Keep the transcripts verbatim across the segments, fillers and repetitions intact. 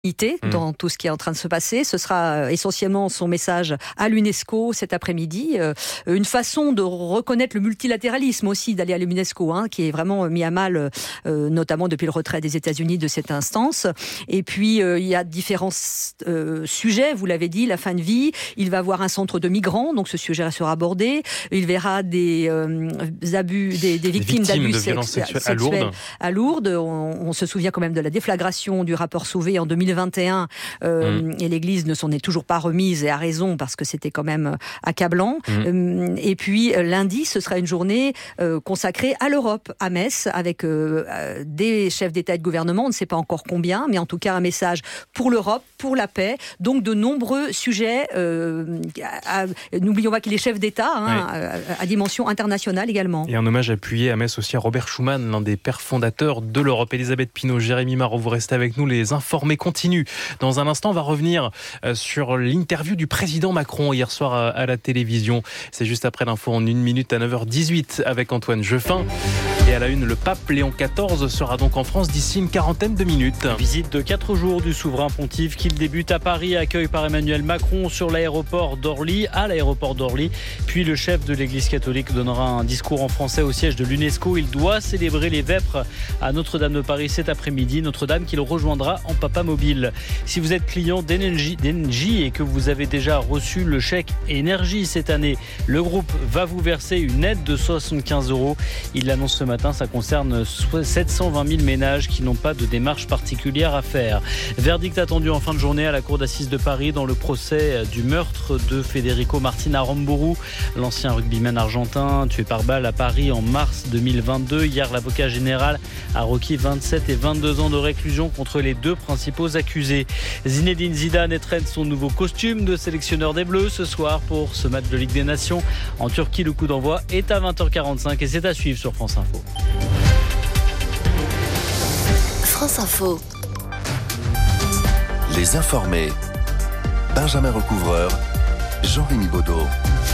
dans tout ce qui est en train de se passer. Ce sera essentiellement son message à l'UNESCO cet après-midi. Euh, une façon de reconnaître le multilatéralisme aussi, d'aller à l'UNESCO, hein, qui est vraiment mis à mal, euh, notamment depuis le retrait des États-Unis de cette instance. Et puis, euh, il y a différents euh, sujets, vous l'avez dit, la fin de vie. Il va avoir un centre de migrants, donc ce sujet sera abordé. Il verra des euh, abus, des, des victimes, victimes d'abus de sex- violences sexuelles à sexuels Lourdes. À Lourdes. On, on se souvient quand même de la déflagration du rapport Sauvé en deux mille vingt et un, euh, mmh. et l'Église ne s'en est toujours pas remise, et a raison, parce que c'était quand même accablant. Mmh. Euh, et puis lundi, ce sera une journée euh, consacrée à l'Europe, à Metz, avec euh, des chefs d'État et de gouvernement, on ne sait pas encore combien, mais en tout cas un message pour l'Europe, pour la paix, donc de nombreux sujets. Euh, à, à, n'oublions pas qu'il est chef d'État, hein, oui. à, à dimension internationale également. Et un hommage appuyé à Metz aussi à Robert Schuman, l'un des pères fondateurs de l'Europe. Elisabeth Pinault, Jérémy Marot, vous restez avec nous, les informés continuent. Dans un instant, on va revenir sur l'interview du président Macron hier soir à la télévision. C'est juste après l'info en une minute à neuf heures dix-huit avec Antoine Jeffin. Et à la une, le pape Léon quatorze sera donc en France d'ici une quarantaine de minutes. Visite de quatre jours du souverain pontife qui débute à Paris, accueil par Emmanuel Macron sur l'aéroport d'Orly, à l'aéroport d'Orly. Puis le chef de l'Église catholique donnera un discours en français au siège de l'UNESCO. Il doit célébrer les vêpres à Notre-Dame de Paris cet après-midi. Notre-Dame qu'il rejoindra en papa mobile. Si vous êtes client d'Engie, d'Engie et que vous avez déjà reçu le chèque énergie cette année, le groupe va vous verser une aide de soixante-quinze euros. Il l'annonce ce matin, ça concerne sept cent vingt mille ménages qui n'ont pas de démarche particulière à faire. Verdict attendu en fin de journée à la cour d'assises de Paris dans le procès du meurtre de Federico Martin Aramburu, l'ancien rugbyman argentin tué par balle à Paris en mars deux mille vingt-deux. Hier, l'avocat général a requis vingt-sept et vingt-deux ans de réclusion contre les deux principaux accusés. Zinedine Zidane étrenne son nouveau costume de sélectionneur des Bleus ce soir pour ce match de Ligue des Nations en Turquie. Le coup d'envoi est à vingt heures quarante-cinq et c'est à suivre sur France Info. France Info. Les informés. Benjamin Recouvreur, Jean-Rémy Baudot.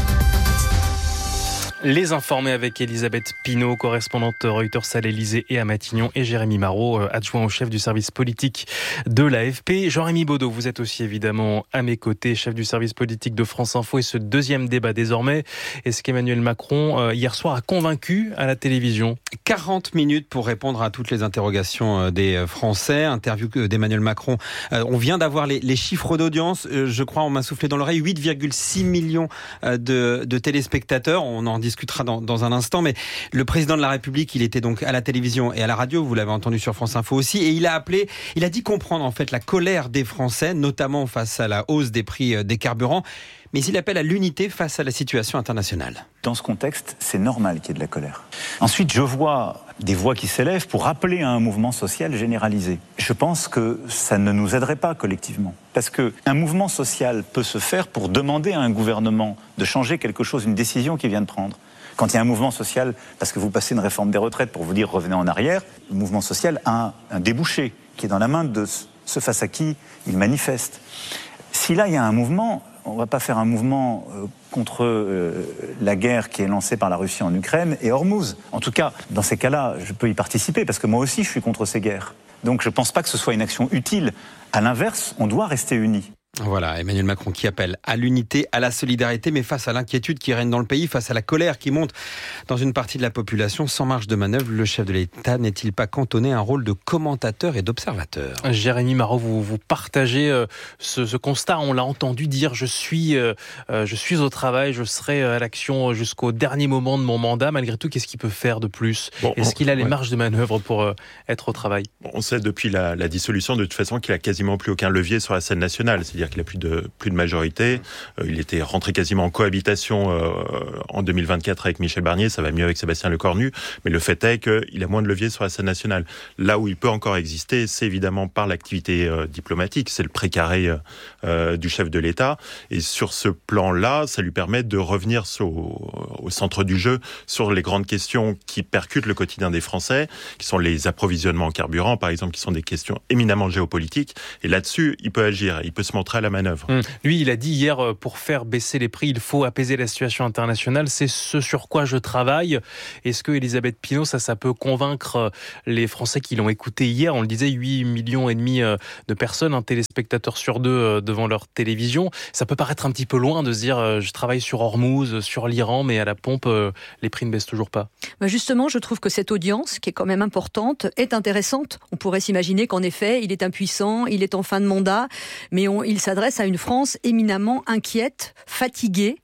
Les informés avec Elisabeth Pinault, correspondante Reuters à l'Élysée et à Matignon, et Jérémy Marot, adjoint au chef du service politique de l'A F P. Jean-Rémy Baudot, vous êtes aussi évidemment à mes côtés, chef du service politique de France Info, et ce deuxième débat désormais, est-ce qu'Emmanuel Macron, hier soir, a convaincu à la télévision ? quarante minutes pour répondre à toutes les interrogations des Français. Interview d'Emmanuel Macron. On vient d'avoir les, les chiffres d'audience. Je crois, on m'a soufflé dans l'oreille, huit virgule six millions de, de téléspectateurs. On en discutera dans, dans un instant, mais le président de la République, il était donc à la télévision et à la radio, vous l'avez entendu sur France Info aussi, et il a appelé, il a dit comprendre en fait la colère des Français, notamment face à la hausse des prix des carburants, mais il appelle à l'unité face à la situation internationale. Dans ce contexte, c'est normal qu'il y ait de la colère. Ensuite, je vois des voix qui s'élèvent pour appeler à un mouvement social généralisé. Je pense que ça ne nous aiderait pas collectivement. Parce qu'un mouvement social peut se faire pour demander à un gouvernement de changer quelque chose, une décision qu'il vient de prendre. Quand il y a un mouvement social, parce que vous passez une réforme des retraites pour vous dire revenez en arrière, le mouvement social a un, un débouché qui est dans la main de ceux face à qui il manifeste. Si là il y a un mouvement, on ne va pas faire un mouvement euh, contre euh, la guerre qui est lancée par la Russie en Ukraine et Hormuz. En tout cas, dans ces cas-là, je peux y participer parce que moi aussi je suis contre ces guerres. Donc je ne pense pas que ce soit une action utile. À l'inverse, on doit rester unis. Voilà, Emmanuel Macron qui appelle à l'unité, à la solidarité, mais face à l'inquiétude qui règne dans le pays, face à la colère qui monte dans une partie de la population, sans marge de manœuvre, le chef de l'État n'est-il pas cantonné à un rôle de commentateur et d'observateur ? Jérémy Marot, vous, vous partagez euh, ce, ce constat, on l'a entendu dire, je suis, euh, je suis au travail, je serai à l'action jusqu'au dernier moment de mon mandat. Malgré tout, qu'est-ce qu'il peut faire de plus ? bon, Est-ce qu'il a les ouais. marges de manœuvre pour euh, être au travail ? On sait depuis la, la dissolution de toute façon qu'il a quasiment plus aucun levier sur la scène nationale, c'est-à-dire qu'il a plus de plus de majorité. Euh, il était rentré quasiment en cohabitation euh, en deux mille vingt-quatre avec Michel Barnier. Ça va mieux avec Sébastien Lecornu, mais le fait est qu'il a moins de levier sur la scène nationale. Là où il peut encore exister, c'est évidemment par l'activité euh, diplomatique. C'est le précaré euh, du chef de l'État. Et sur ce plan-là, ça lui permet de revenir sur, au centre du jeu sur les grandes questions qui percutent le quotidien des Français, qui sont les approvisionnements en carburant, par exemple, qui sont des questions éminemment géopolitiques. Et là-dessus, il peut agir. Il peut se montrer à la manœuvre. Mmh. Lui, il a dit hier, pour faire baisser les prix, il faut apaiser la situation internationale. C'est ce sur quoi je travaille. Est-ce que Elisabeth Pinault, ça, ça peut convaincre les Français qui l'ont écouté hier? On le disait, huit millions et demi de personnes, un téléspectateur sur deux devant leur télévision. Ça peut paraître un petit peu loin de se dire, je travaille sur Hormuz, sur l'Iran, mais à la pompe, les prix ne baissent toujours pas. Bah justement, je trouve que cette audience, qui est quand même importante, est intéressante. On pourrait s'imaginer qu'en effet, il est impuissant, il est en fin de mandat, mais on, il s'adresse à une France éminemment inquiète, fatiguée,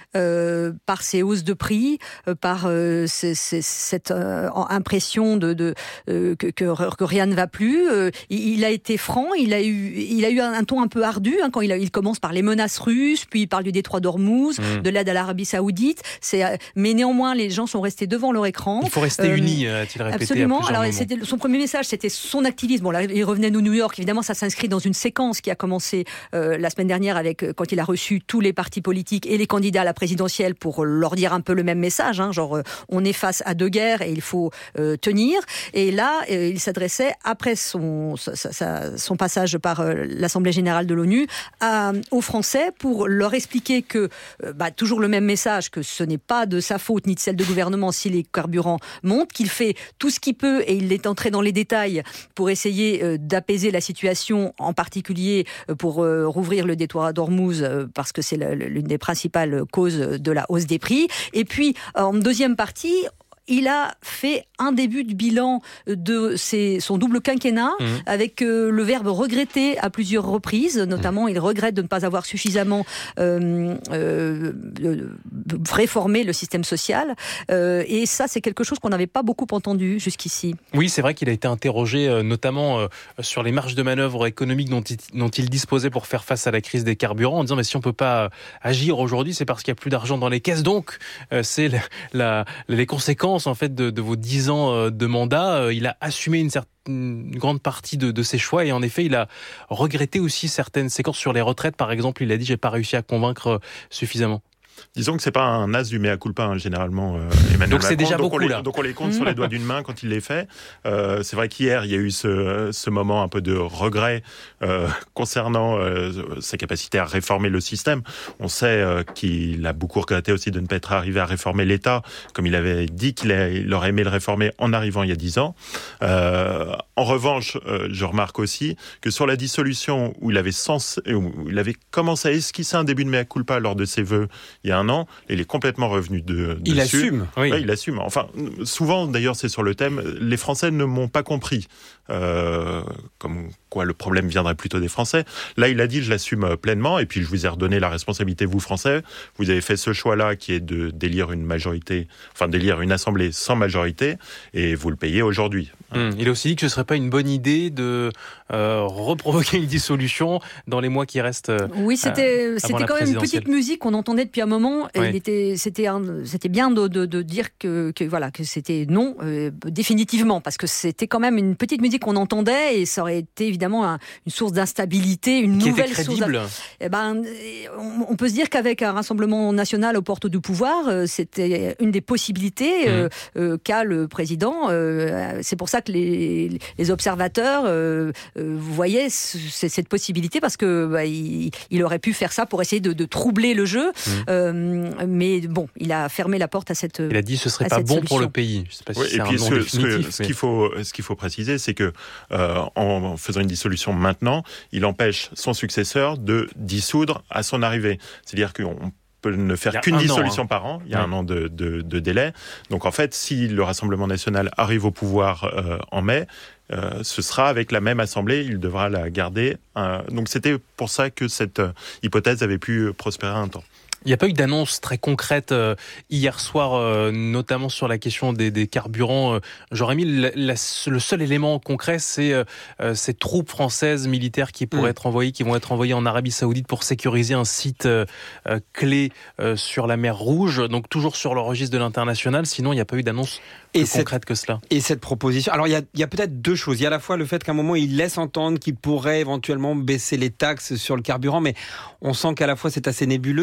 Euh, par ces hausses de prix, euh, par euh, c- c- cette euh, impression de, de euh, que, que, que rien ne va plus. Euh, il, il a été franc, il a eu, il a eu un, un ton un peu ardu hein, quand il, a, il commence par les menaces russes, puis il parle du détroit d'Ormuz, mmh. de l'aide à l'Arabie Saoudite. C'est, euh, mais néanmoins, les gens sont restés devant leur écran. Il faut rester euh, unis, a-t-il répété. Absolument. À Alors, moments. c'était son premier message, c'était son activisme. Bon, là, il revenait de New York. Évidemment, ça s'inscrit dans une séquence qui a commencé euh, la semaine dernière avec quand il a reçu tous les partis politiques et les candidats à la présidentielle pour leur dire un peu le même message, hein, genre euh, on est face à deux guerres et il faut euh, tenir. Et là, euh, il s'adressait après son sa, sa, son passage par euh, l'Assemblée générale de l'ONU à, aux Français pour leur expliquer que euh, bah, toujours le même message, que ce n'est pas de sa faute ni de celle du gouvernement si les carburants montent, qu'il fait tout ce qu'il peut et il est entré dans les détails pour essayer euh, d'apaiser la situation, en particulier euh, pour euh, rouvrir le détroit d'Ormuz euh, parce que c'est le, l'une des principales causes de la hausse des prix. Et puis, en deuxième partie, il a fait un début de bilan de ses, son double quinquennat mmh. avec euh, le verbe regretter à plusieurs reprises. Notamment, mmh. il regrette de ne pas avoir suffisamment euh, euh, réformé le système social. Euh, et ça, c'est quelque chose qu'on n'avait pas beaucoup entendu jusqu'ici. Oui, c'est vrai qu'il a été interrogé euh, notamment euh, sur les marges de manœuvre économiques dont il, dont il disposait pour faire face à la crise des carburants, en disant mais si on ne peut pas agir aujourd'hui, c'est parce qu'il n'y a plus d'argent dans les caisses. Donc, euh, c'est la, la, les conséquences en fait de, de vos dix ans de mandat. Il a assumé une certaine une grande partie de, de ses choix et en effet il a regretté aussi certaines séquences sur les retraites par exemple. Il a dit j'ai pas réussi à convaincre suffisamment. Disons que c'est pas un as du mea culpa hein, généralement euh, Emmanuel donc c'est Macron. déjà donc beaucoup on les, là. Donc on les compte mmh. sur les doigts d'une main quand il les fait. Euh, c'est vrai qu'hier il y a eu ce, ce moment un peu de regret euh, concernant euh, sa capacité à réformer le système. On sait euh, qu'il a beaucoup regretté aussi de ne pas être arrivé à réformer l'État comme il avait dit qu'il a, il aurait aimé le réformer en arrivant il y a dix ans. Euh, en revanche, euh, je remarque aussi que sur la dissolution où il avait sens, où il avait commencé à esquisser un début de mea culpa lors de ses vœux il y a un an, il est complètement revenu de, dessus. Il assume. Oui. Ouais, il assume. Enfin, souvent, d'ailleurs, c'est sur le thème, les Français ne m'ont pas compris. Euh, comme quoi le problème viendrait plutôt des Français. Là, il a dit, je l'assume pleinement, et puis je vous ai redonné la responsabilité, vous, Français. Vous avez fait ce choix-là, qui est de d'élire une majorité, enfin, d'élire une assemblée sans majorité, et vous le payez aujourd'hui. Mmh. Il a aussi dit que ce ne serait pas une bonne idée de euh, reprovoquer une dissolution dans les mois qui restent. Euh, oui, c'était, euh, c'était quand même une petite musique qu'on entendait depuis un moment. Et oui. il était, c'était, un, c'était bien de, de, de dire que, que, voilà, que c'était non, euh, définitivement, parce que c'était quand même une petite musique qu'on entendait et ça aurait été évidemment un, une source d'instabilité, une qui nouvelle était source. crédible. Eh ben, on, on peut se dire qu'avec un Rassemblement national aux portes du pouvoir, euh, c'était une des possibilités euh, mmh. euh, qu'a le président. Euh, c'est pour ça que les, les observateurs euh, euh, voyaient ce, cette possibilité parce que bah, il, il aurait pu faire ça pour essayer de, de troubler le jeu. Mmh. Euh, mais bon, il a fermé la porte à cette. Il a dit ce serait pas bon solution. pour le pays. Je sais pas si oui, c'est et un puis nom ce, définitif. Ce, mais... ce qu'il faut, ce qu'il faut préciser, c'est que euh, en faisant une dissolution maintenant, il empêche son successeur de dissoudre à son arrivée. C'est-à-dire qu'on peut ne faire qu'une dissolution an, hein. par an. Il y a ouais. un an de, de, de délai. Donc en fait, si le Rassemblement national arrive au pouvoir euh, en mai, euh, ce sera avec la même assemblée. Il devra la garder. Euh, donc c'était pour ça que cette euh, hypothèse avait pu prospérer un temps. Il n'y a pas eu d'annonce très concrète euh, hier soir, euh, notamment sur la question des, des carburants. Euh, J'aurais mis la, la, le seul élément concret, c'est euh, ces troupes françaises militaires qui pourraient mmh. être envoyées, qui vont être envoyées en Arabie Saoudite pour sécuriser un site euh, euh, clé euh, sur la mer Rouge. Donc toujours sur le registre de l'international. Sinon, il n'y a pas eu d'annonce plus cette, concrète que cela. Et cette proposition. Alors il y a, il y a peut-être deux choses. Il y a à la fois le fait qu'à un moment il laisse entendre qu'il pourrait éventuellement baisser les taxes sur le carburant, mais on sent qu'à la fois c'est assez nébuleux et que par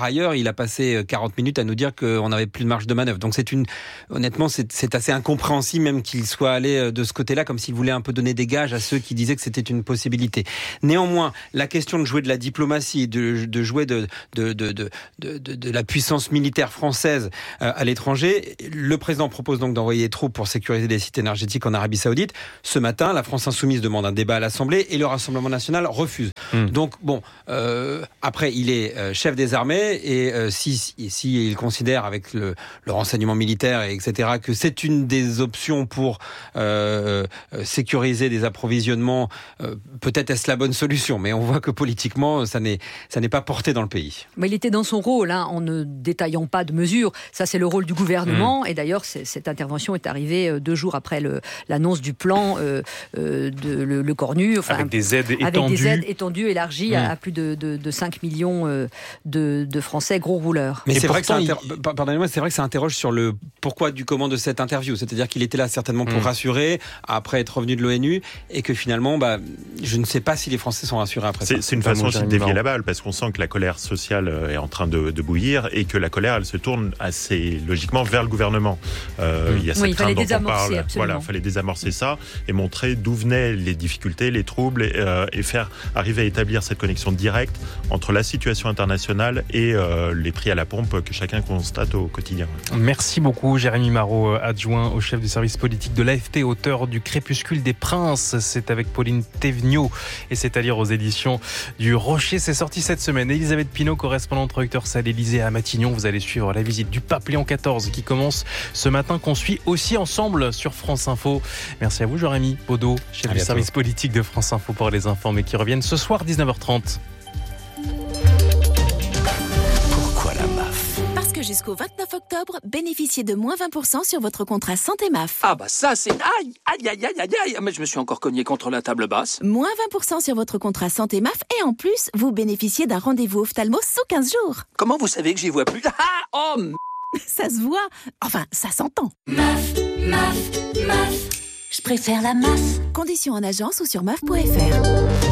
par ailleurs, il a passé quarante minutes à nous dire qu'on n'avait plus de marge de manœuvre. Donc c'est une, honnêtement, c'est, c'est assez incompréhensible même qu'il soit allé de ce côté-là, comme s'il voulait un peu donner des gages à ceux qui disaient que c'était une possibilité. Néanmoins, la question de jouer de la diplomatie, de, de jouer de, de, de, de, de, de, de la puissance militaire française à l'étranger, le président propose donc d'envoyer des troupes pour sécuriser les sites énergétiques en Arabie Saoudite. Ce matin, la France Insoumise demande un débat à l'Assemblée et le Rassemblement National refuse. Mmh. Donc bon, euh, après il est euh, chef des armées et euh, si, si, si il considère avec le, le renseignement militaire et etc que c'est une des options pour euh, euh, sécuriser des approvisionnements, euh, peut-être est-ce la bonne solution, mais on voit que politiquement ça n'est ça n'est pas porté dans le pays. Mais il était dans son rôle, hein, en ne détaillant pas de mesures. Ça c'est le rôle du gouvernement mmh. et d'ailleurs c'est, cette intervention est arrivée deux jours après le, l'annonce du plan euh, euh, de le, le Cornu, enfin, avec des aides avec étendues, des aides étendues élargies mmh. à, à plus de, de, de cinq millions euh, de, de Français gros rouleurs. Mais et c'est vrai que ça inter... il... pardonnez-moi, c'est vrai que ça interroge sur le pourquoi du comment de cette interview. C'est-à-dire qu'il était là certainement pour mmh. rassurer après être revenu de l'ONU et que finalement, bah, je ne sais pas si les Français sont rassurés après c'est, ça. C'est une façon aussi de dévier la balle parce qu'on sent que la colère sociale est en train de, de bouillir et que la colère, elle se tourne assez logiquement vers le gouvernement. Euh, mmh. Il y a cette oui, crainte dont on parle. Absolument. Voilà, il fallait désamorcer ça et montrer d'où venaient les difficultés, les troubles et, euh, et faire arriver à établir cette connexion directe entre la situation internationale et euh, les prix à la pompe que chacun constate au quotidien. Merci beaucoup Jérémy Marot, adjoint au chef du service politique de l'A F P, auteur du Crépuscule des Princes. C'est avec Pauline Théveniot et c'est à lire aux éditions du Rocher. C'est sorti cette semaine. Elisabeth Pinault, correspondante Reuters à l'Élysée à Matignon. Vous allez suivre la visite du pape Léon quatorze qui commence ce matin, qu'on suit aussi ensemble sur France Info. Merci à vous Jérémy Baudot, chef du service politique de France Info pour les informés qui reviennent ce soir dix-neuf heures trente. Pourquoi la M A F ? Parce que jusqu'au vingt-neuf octobre, bénéficiez de moins vingt pour cent sur votre contrat Santé M A F. Ah bah ça c'est... Aïe, aïe, aïe, aïe, aïe, aïe. Mais je me suis encore cogné contre la table basse. Moins vingt pour cent sur votre contrat Santé M A F et en plus, vous bénéficiez d'un rendez-vous ophtalmo sous quinze jours. Comment vous savez que j'y vois plus? Ah, oh m... Ça se voit. Enfin, ça s'entend. M A F, M A F, M A F. Je préfère la M A F. Conditions en agence ou sur M A F point F R.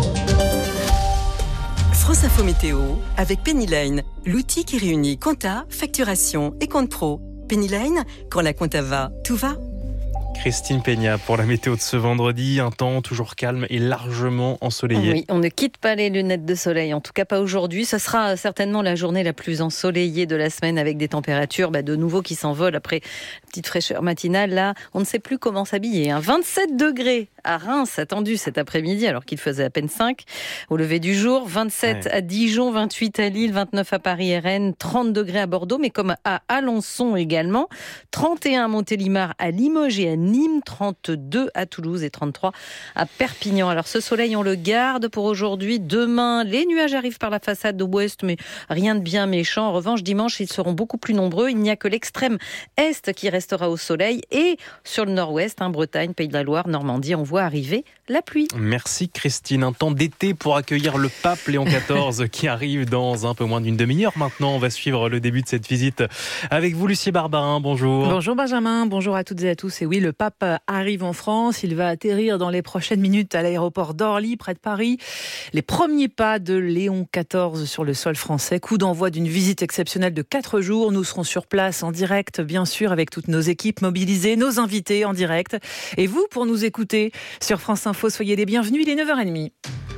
France Info Météo avec Pennyline, l'outil qui réunit compta, facturation et compte pro. Pennyline, quand la compta va, tout va. Christine Peña pour la météo de ce vendredi, un temps toujours calme et largement ensoleillé. Oui, on ne quitte pas les lunettes de soleil, en tout cas pas aujourd'hui. Ce sera certainement la journée la plus ensoleillée de la semaine avec des températures bah, de nouveau qui s'envolent après la petite fraîcheur matinale. Là, on ne sait plus comment s'habiller. Hein. vingt-sept degrés à Reims attendu cet après-midi alors qu'il faisait à peine cinq au lever du jour. vingt-sept ouais. à Dijon, vingt-huit à Lille, vingt-neuf à Paris et Rennes, trente degrés à Bordeaux, mais comme à Alençon également. trente et un à Montélimar, à Limoges et à Nîmes, trente-deux à Toulouse et trente-trois à Perpignan. Alors ce soleil, on le garde pour aujourd'hui. Demain, les nuages arrivent par la façade ouest, mais rien de bien méchant. En revanche, dimanche, ils seront beaucoup plus nombreux. Il n'y a que l'extrême est qui restera au soleil. Et sur le nord-ouest, hein, Bretagne, Pays de la Loire, Normandie, on voit arriver la pluie. Merci Christine. Un temps d'été pour accueillir le pape Léon quatorze qui arrive dans un peu moins d'une demi-heure maintenant. On va suivre le début de cette visite avec vous, Lucie Barbarin. Bonjour. Bonjour Benjamin, bonjour à toutes et à tous. Et oui, le pape arrive en France. Il va atterrir dans les prochaines minutes à l'aéroport d'Orly, près de Paris. Les premiers pas de Léon quatorze sur le sol français. Coup d'envoi d'une visite exceptionnelle de quatre jours. Nous serons sur place en direct, bien sûr, avec toutes nos équipes mobilisées, nos invités en direct. Et vous, pour nous écouter sur France Info, soyez les bienvenus. Il est neuf heures trente.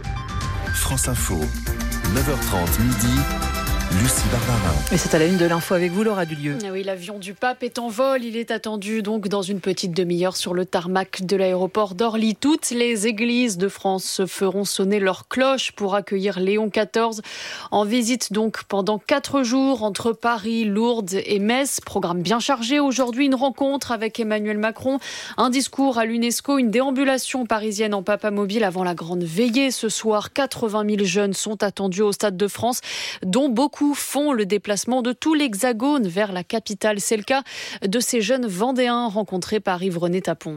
France Info, neuf heures trente midi. Lucie Barbarin. Et c'est à la une de l'info avec vous, Laura Dulieu. Oui, l'avion du pape est en vol. Il est attendu donc dans une petite demi-heure sur le tarmac de l'aéroport d'Orly. Toutes les églises de France feront sonner leurs cloches pour accueillir Léon quatorze. En visite donc pendant quatre jours entre Paris, Lourdes et Metz. Programme bien chargé aujourd'hui. Une rencontre avec Emmanuel Macron. Un discours à l'UNESCO. Une déambulation parisienne en papamobile avant la grande veillée. Ce soir, quatre-vingt mille jeunes sont attendus au Stade de France, dont beaucoup font le déplacement de tout l'Hexagone vers la capitale. C'est le cas de ces jeunes Vendéens rencontrés par Yves-René Tapon.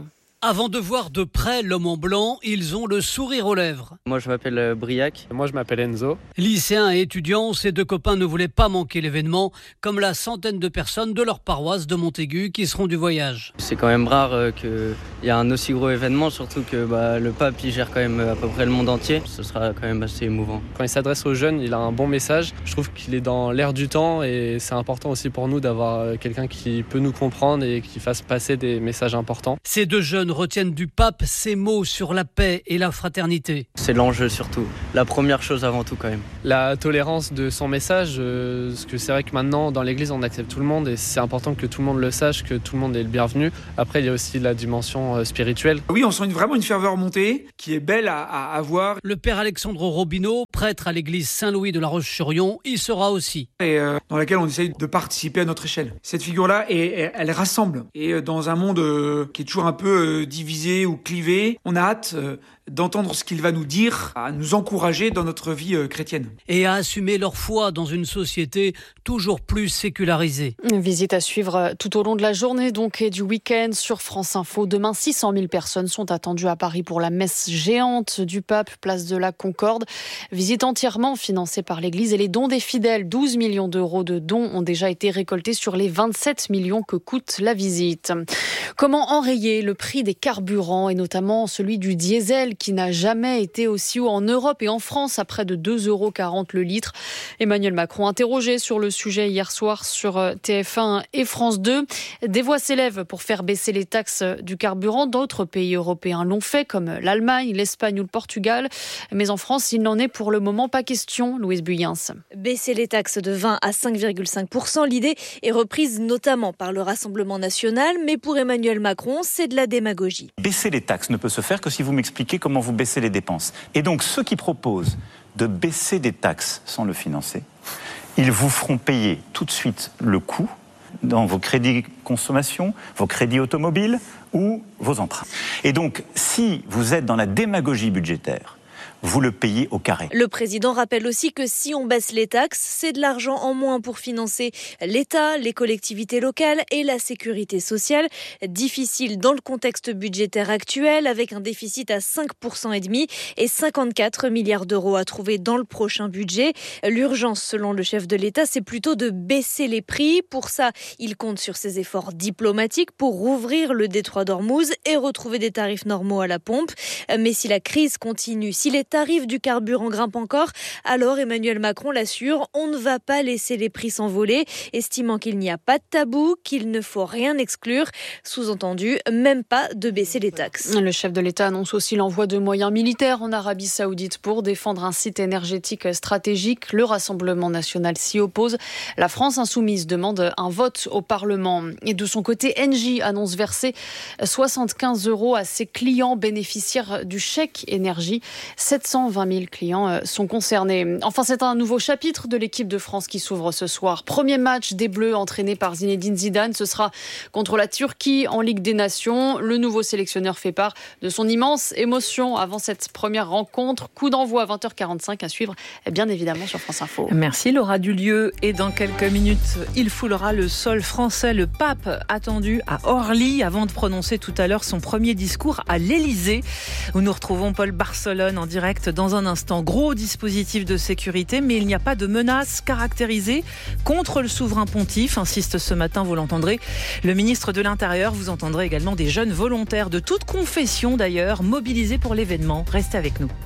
Avant de voir de près l'homme en blanc, ils ont le sourire aux lèvres. Moi je m'appelle Briac. Moi je m'appelle Enzo. Lycéens et étudiants, ces deux copains ne voulaient pas manquer l'événement, comme la centaine de personnes de leur paroisse de Montaigu qui seront du voyage. C'est quand même rare euh, qu'il y ait un aussi gros événement, surtout que bah, le pape il gère quand même à peu près le monde entier. Ce sera quand même assez émouvant. Quand il s'adresse aux jeunes, il a un bon message. Je trouve qu'il est dans l'air du temps et c'est important aussi pour nous d'avoir quelqu'un qui peut nous comprendre et qui fasse passer des messages importants. Ces deux jeunes retiennent du pape ces mots sur la paix et la fraternité. C'est l'enjeu surtout, la première chose avant tout quand même. La tolérance de son message, euh, parce que c'est vrai que maintenant dans l'église on accepte tout le monde et c'est important que tout le monde le sache, que tout le monde est le bienvenu. Après il y a aussi la dimension euh, spirituelle. Oui, on sent une, vraiment une ferveur montée qui est belle à, à, à voir. Le père Alexandre Robineau, prêtre à l'église Saint-Louis de la Roche-sur-Yon, y sera aussi. Et euh, dans laquelle on essaye de participer à notre échelle. Cette figure-là, et, elle rassemble. Et dans un monde euh, qui est toujours un peu euh, divisé ou clivé, on a hâte euh, d'entendre ce qu'il va nous dire, à nous encourager dans notre vie euh, chrétienne. Et à assumer leur foi dans une société toujours plus sécularisée. Une visite à suivre tout au long de la journée donc et du week-end sur France Info. Demain, six cent mille personnes sont attendues à Paris pour la messe géante du pape, place de la Concorde. Visite entièrement financée par l'Église et les dons des fidèles. douze millions d'euros de dons ont déjà été récoltés sur les vingt-sept millions que coûte la visite. Comment enrayer le prix des carburants et notamment celui du diesel qui n'a jamais été aussi haut en Europe et en France à près de deux euros quarante le litre. Emmanuel Macron interrogé sur le sujet hier soir sur T F un et France deux. Des voix s'élèvent pour faire baisser les taxes du carburant. D'autres pays européens l'ont fait comme l'Allemagne, l'Espagne ou le Portugal. Mais en France, il n'en est pour le moment pas question, Louise Buyens. Baisser les taxes de vingt à cinq virgule cinq pour cent, l'idée est reprise notamment par le Rassemblement national, mais pour Emmanuel Macron, c'est de la démagogie. Baisser les taxes ne peut se faire que si vous m'expliquez comment vous baissez les dépenses. Et donc ceux qui proposent de baisser des taxes sans le financer, ils vous feront payer tout de suite le coût dans vos crédits consommation, vos crédits automobiles ou vos emprunts. Et donc, si vous êtes dans la démagogie budgétaire, vous le payez au carré. Le président rappelle aussi que si on baisse les taxes, c'est de l'argent en moins pour financer l'État, les collectivités locales et la sécurité sociale. Difficile dans le contexte budgétaire actuel, avec un déficit à cinq virgule cinq pour cent et cinquante-quatre milliards d'euros à trouver dans le prochain budget. L'urgence, selon le chef de l'État, c'est plutôt de baisser les prix. Pour ça, il compte sur ses efforts diplomatiques pour rouvrir le détroit d'Ormuz et retrouver des tarifs normaux à la pompe. Mais si la crise continue, si les tarifs du carburant grimpent encore, alors Emmanuel Macron l'assure, on ne va pas laisser les prix s'envoler, estimant qu'il n'y a pas de tabou, qu'il ne faut rien exclure. Sous-entendu, même pas de baisser les taxes. Le chef de l'État annonce aussi l'envoi de moyens militaires en Arabie Saoudite pour défendre un site énergétique stratégique. Le Rassemblement national s'y oppose. La France insoumise demande un vote au Parlement. Et de son côté, Engie annonce verser soixante-quinze euros à ses clients bénéficiaires du chèque énergie. sept cent vingt mille clients sont concernés. Enfin, c'est un nouveau chapitre de l'équipe de France qui s'ouvre ce soir. Premier match des Bleus entraîné par Zinedine Zidane. Ce sera contre la Turquie en Ligue des Nations. Le nouveau sélectionneur fait part de son immense émotion avant cette première rencontre. Coup d'envoi à vingt heures quarante-cinq à suivre, bien évidemment, sur France Info. Merci Laura Dulieu. Et dans quelques minutes, il foulera le sol français. Le pape attendu à Orly avant de prononcer tout à l'heure son premier discours à l'Élysée, où nous retrouvons Paul Barcelone en direct dans un instant. Gros dispositif de sécurité, mais il n'y a pas de menace caractérisée contre le souverain pontife, insiste ce matin, vous l'entendrez, le ministre de l'Intérieur. Vous entendrez également des jeunes volontaires de toute confession d'ailleurs, mobilisés pour l'événement. Restez avec nous.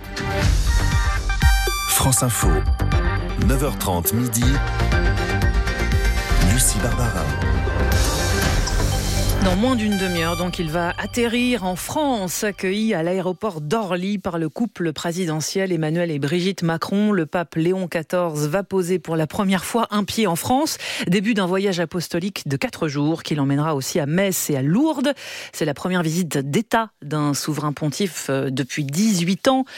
France Info, neuf heures trente midi, Lucie Barbara. Dans moins d'une demi-heure, donc, il va atterrir en France, accueilli à l'aéroport d'Orly par le couple présidentiel Emmanuel et Brigitte Macron. Le pape Léon quatorze va poser pour la première fois un pied en France. Début d'un voyage apostolique de quatre jours qui l'emmènera aussi à Metz et à Lourdes. C'est la première visite d'État d'un souverain pontife depuis dix-huit ans.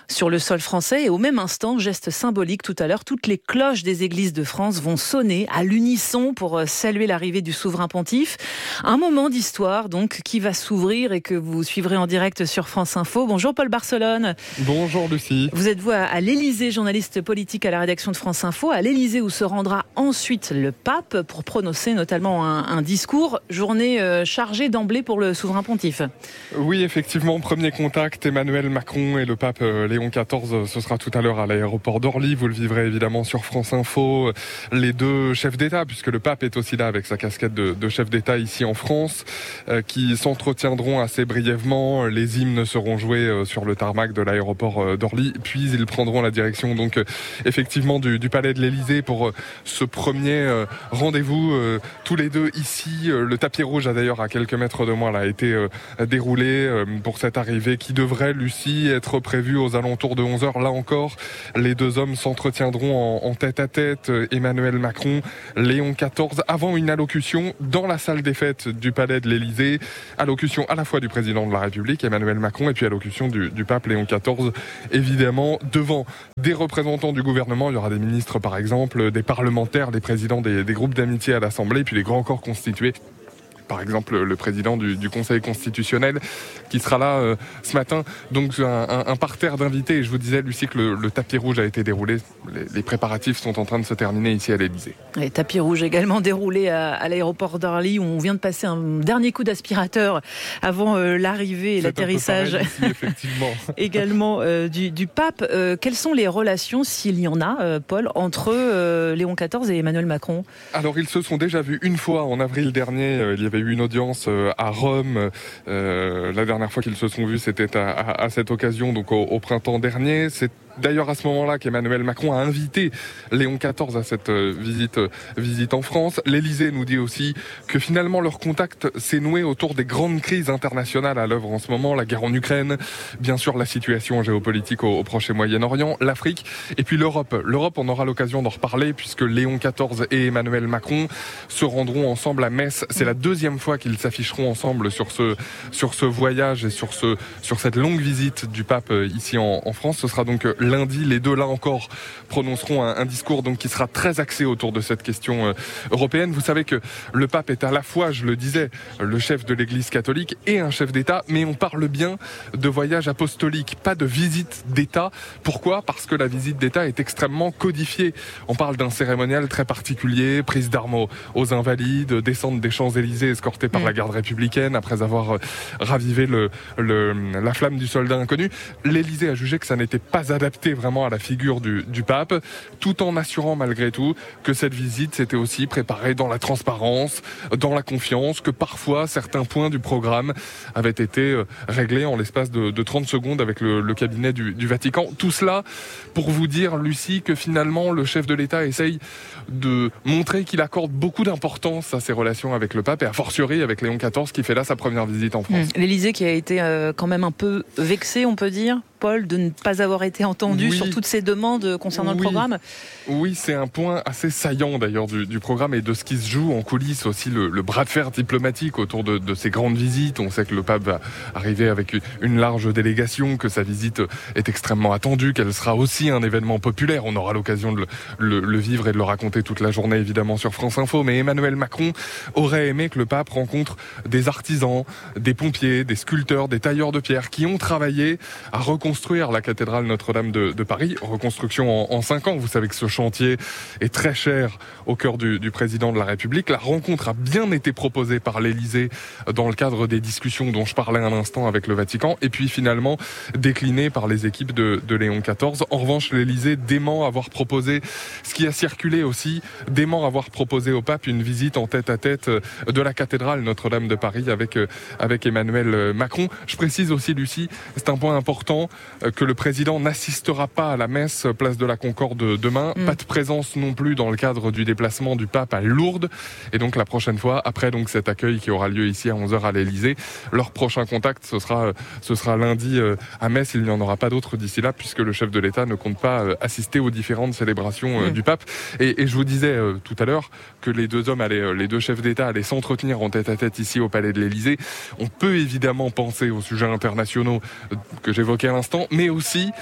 sur le sol français. Et au même instant, geste symbolique tout à l'heure, toutes les cloches des églises de France vont sonner à l'unisson pour saluer l'arrivée du souverain pontife. Un moment d'histoire donc qui va s'ouvrir et que vous suivrez en direct sur France Info. Bonjour Paul Barcelone. Bonjour Lucie. Vous êtes vous à l'Élysée, journaliste politique à la rédaction de France Info. À l'Élysée où se rendra ensuite le pape pour prononcer notamment un, un discours. Journée euh, chargée d'emblée pour le souverain pontife. Oui, effectivement, premier contact, Emmanuel Macron et le pape euh, Léon quatorze, ce sera tout à l'heure à l'aéroport d'Orly. Vous le vivrez évidemment sur France Info. Les deux chefs d'État, puisque le pape est aussi là avec sa casquette de, de chef d'État ici en France, euh, qui s'entretiendront assez brièvement. Les hymnes seront joués euh, sur le tarmac de l'aéroport euh, d'Orly, puis ils prendront la direction donc euh, effectivement du, du palais de l'Élysée pour euh, ce premier euh, rendez-vous euh, tous les deux ici. Euh, le tapis rouge a d'ailleurs à quelques mètres de moi là, a été euh, déroulé euh, pour cette arrivée qui devrait, Lucie, être prévue aux alentours de onze heures. Là encore, les deux hommes s'entretiendront en, en tête-à-tête. Emmanuel Macron, Léon quatorze, avant une allocution dans la salle des fêtes du palais de l'Élysée. Allocution à la fois du président de la République, Emmanuel Macron, et puis allocution du, du pape Léon quatorze, évidemment, devant des représentants du gouvernement. Il y aura des ministres, par exemple, des parlementaires, des présidents des, des groupes d'amitié à l'Assemblée, puis les grands corps constitués. Par exemple, le président du, du Conseil constitutionnel qui sera là euh, ce matin. Donc un, un, un parterre d'invités. Et je vous disais, Lucie, que le, le tapis rouge a été déroulé. Les, les préparatifs sont en train de se terminer ici à l'Élysée. Et tapis rouge également déroulé à, à l'aéroport d'Orly où on vient de passer un dernier coup d'aspirateur avant euh, l'arrivée et C'est l'atterrissage ici, effectivement. également euh, du, du pape. Euh, quelles sont les relations, s'il y en a, euh, Paul, entre euh, Léon quatorze et Emmanuel Macron ? Alors ils se sont déjà vus une fois en avril dernier. Euh, il y avait eu une audience euh, à Rome. Euh, la dernière fois qu'ils se sont vus, c'était à, à, à cette occasion, donc au, au printemps dernier. C'est d'ailleurs à ce moment-là qu'Emmanuel Macron a invité Léon quatorze à cette euh, visite, euh, visite en France. L'Élysée nous dit aussi que finalement leur contact s'est noué autour des grandes crises internationales à l'œuvre en ce moment. La guerre en Ukraine, bien sûr la situation géopolitique au, au Proche et Moyen-Orient, l'Afrique et puis l'Europe. L'Europe, on aura l'occasion d'en reparler puisque Léon quatorze et Emmanuel Macron se rendront ensemble à Metz. C'est la deuxième fois qu'ils s'afficheront ensemble sur ce, sur ce voyage et sur, ce, sur cette longue visite du pape ici en, en France. Ce sera donc lundi. Les deux, là encore, prononceront un, un discours donc, qui sera très axé autour de cette question euh, européenne. Vous savez que le pape est à la fois, je le disais, le chef de l'Église catholique et un chef d'État, mais on parle bien de voyage apostolique, pas de visite d'État. Pourquoi ? Parce que la visite d'État est extrêmement codifiée. On parle d'un cérémonial très particulier, prise d'armes aux, aux invalides, descente des Champs-Élysées escortée par mmh. la garde républicaine après avoir ravivé le, le, la flamme du soldat inconnu. L'Élysée a jugé que ça n'était pas adapté vraiment à la figure du, du pape, tout en assurant malgré tout que cette visite s'était aussi préparée dans la transparence, dans la confiance, que parfois certains points du programme avaient été réglés en l'espace de, de trente secondes avec le, le cabinet du, du Vatican. Tout cela pour vous dire, Lucie, que finalement le chef de l'État essaye de montrer qu'il accorde beaucoup d'importance à ses relations avec le pape et a fortiori avec Léon quatorze qui fait là sa première visite en France. Mmh. L'Élysée qui a été euh, quand même un peu vexé, on peut dire, Paul, de ne pas avoir été entendu oui. sur toutes ces demandes concernant oui. le programme. Oui, c'est un point assez saillant d'ailleurs du, du programme et de ce qui se joue en coulisses aussi, le, le bras de fer diplomatique autour de, de ces grandes visites. On sait que le pape va arriver avec une large délégation, que sa visite est extrêmement attendue, qu'elle sera aussi un événement populaire. On aura l'occasion de le, le, le vivre et de le raconter toute la journée évidemment sur France Info. Mais Emmanuel Macron aurait aimé que le pape rencontre des artisans, des pompiers, des sculpteurs, des tailleurs de pierre qui ont travaillé à reconstruire la cathédrale Notre-Dame de, de Paris. Reconstruction en, en cinq ans. Vous savez que ce chantier est très cher au cœur du, du président de la République. La rencontre a bien été proposée par l'Élysée dans le cadre des discussions dont je parlais un instant avec le Vatican et puis finalement déclinée par les équipes de, de Léon quatorze. En revanche, l'Élysée dément avoir proposé, ce qui a circulé aussi, dément avoir proposé au pape une visite en tête-à-tête de la cathédrale Notre-Dame de Paris avec, avec Emmanuel Macron. Je précise aussi, Lucie, c'est un point important, que le président n'assistera pas à la messe place de la Concorde demain. Mmh. Pas de présence non plus dans le cadre du déplacement du pape à Lourdes. Et donc la prochaine fois, après donc cet accueil qui aura lieu ici à onze heures à l'Élysée, leur prochain contact, ce sera, ce sera lundi à Metz. Il n'y en aura pas d'autre d'ici là puisque le chef de l'État ne compte pas assister aux différentes célébrations mmh. du pape. Et, et je vous disais euh, tout à l'heure que les deux hommes allaient, euh, les deux chefs d'État allaient s'entretenir en tête-à-tête ici au Palais de l'Élysée. On peut évidemment penser aux sujets internationaux euh, que j'évoquais à l'instant, mais aussi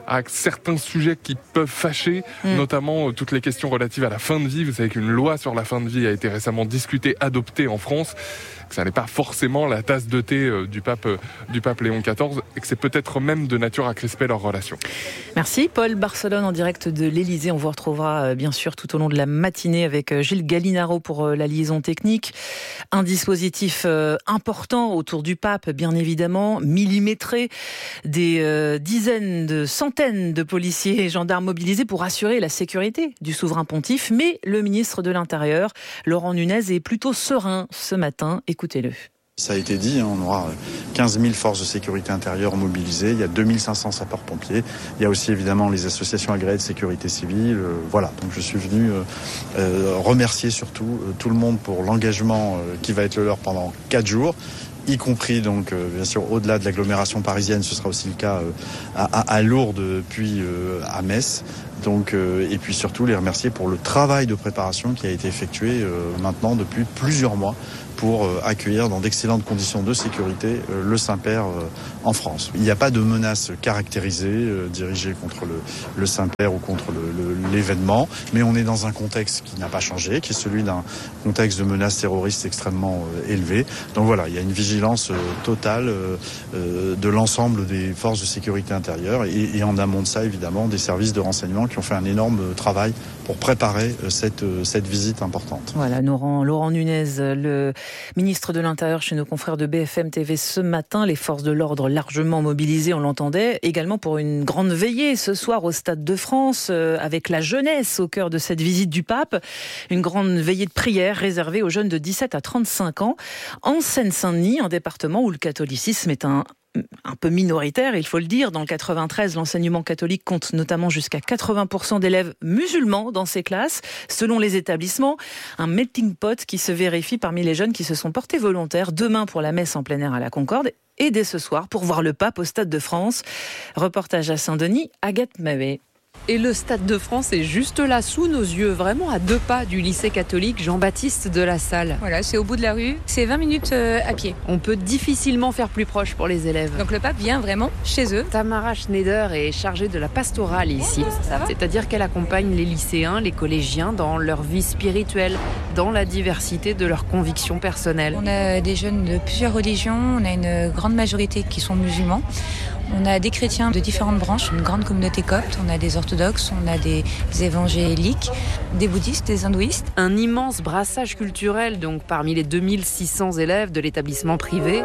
à certains sujets qui peuvent fâcher, mmh. notamment euh, toutes les questions relatives à la fin de vie. Vous savez qu'une loi sur la fin de vie a été récemment discutée, adoptée en France, que ça n'est pas forcément la tasse de thé euh, du pape, euh, du pape Léon quatorze, et que c'est peut-être même de nature à crisper leurs relations. Merci Paul. Barcelone en direct de l'Elysée. On vous retrouvera euh, bien sûr tout au long de la matinée avec euh, Gilles Gallinaro pour euh, la liaison technique. Un dispositif euh, important autour du pape, bien évidemment, millimétré, des euh, dizaines de centaines de policiers et gendarmes mobilisés pour assurer la sécurité du souverain pontife. Mais le ministre de l'Intérieur, Laurent Nunez, est plutôt serein ce matin. Écoutez-le. Ça a été dit, on aura quinze mille forces de sécurité intérieure mobilisées, il y a deux mille cinq cents sapeurs-pompiers, il y a aussi évidemment les associations agréées de sécurité civile. Euh, voilà, donc je suis venu euh, euh, remercier surtout euh, tout le monde pour l'engagement euh, qui va être le leur pendant quatre jours. Y compris donc euh, bien sûr au-delà de l'agglomération parisienne, ce sera aussi le cas euh, à, à Lourdes puis euh, à Metz. Donc euh, et puis surtout les remercier pour le travail de préparation qui a été effectué euh, maintenant depuis plusieurs mois pour euh, accueillir dans d'excellentes conditions de sécurité euh, le Saint-Père euh, en France. Il n'y a pas de menace caractérisée euh, dirigée contre le, le Saint-Père ou contre le, le, l'événement, mais on est dans un contexte qui n'a pas changé, qui est celui d'un contexte de menace terroriste extrêmement euh, élevé. Donc voilà, il y a une vigilance euh, totale euh, euh, de l'ensemble des forces de sécurité intérieure et, et en amont de ça, évidemment, des services de renseignement qui ont fait un énorme travail pour préparer euh, cette, euh, cette visite importante. Voilà, Laurent, Laurent Nunez, le ministre de l'Intérieur chez nos confrères de B F M T V ce matin. Les forces de l'ordre largement mobilisées, on l'entendait, également pour une grande veillée ce soir au Stade de France, euh, avec la jeunesse au cœur de cette visite du pape. Une grande veillée de prière réservée aux jeunes de dix-sept à trente-cinq ans, en Seine-Saint-Denis, un département où le catholicisme est un un peu minoritaire, il faut le dire. Dans le quatre-vingt-treize, l'enseignement catholique compte notamment jusqu'à quatre-vingts pour cent d'élèves musulmans dans ses classes. Selon les établissements, un melting pot qui se vérifie parmi les jeunes qui se sont portés volontaires demain pour la messe en plein air à la Concorde et dès ce soir pour voir le pape au Stade de France. Reportage à Saint-Denis, Agathe Mavet. Et le Stade de France est juste là, sous nos yeux, vraiment à deux pas du lycée catholique Jean-Baptiste de la Salle. Voilà, c'est au bout de la rue, c'est vingt minutes euh, à pied. On peut difficilement faire plus proche pour les élèves. Donc le pape vient vraiment chez eux. Tamara Schneider est chargée de la pastorale ici. Ça va ? C'est-à-dire qu'elle accompagne les lycéens, les collégiens dans leur vie spirituelle, dans la diversité de leurs convictions personnelles. On a des jeunes de plusieurs religions, on a une grande majorité qui sont musulmans. On a des chrétiens de différentes branches, une grande communauté copte, on a des orthodoxes, on a des évangéliques, des bouddhistes, des hindouistes. Un immense brassage culturel donc parmi les deux mille six cents élèves de l'établissement privé.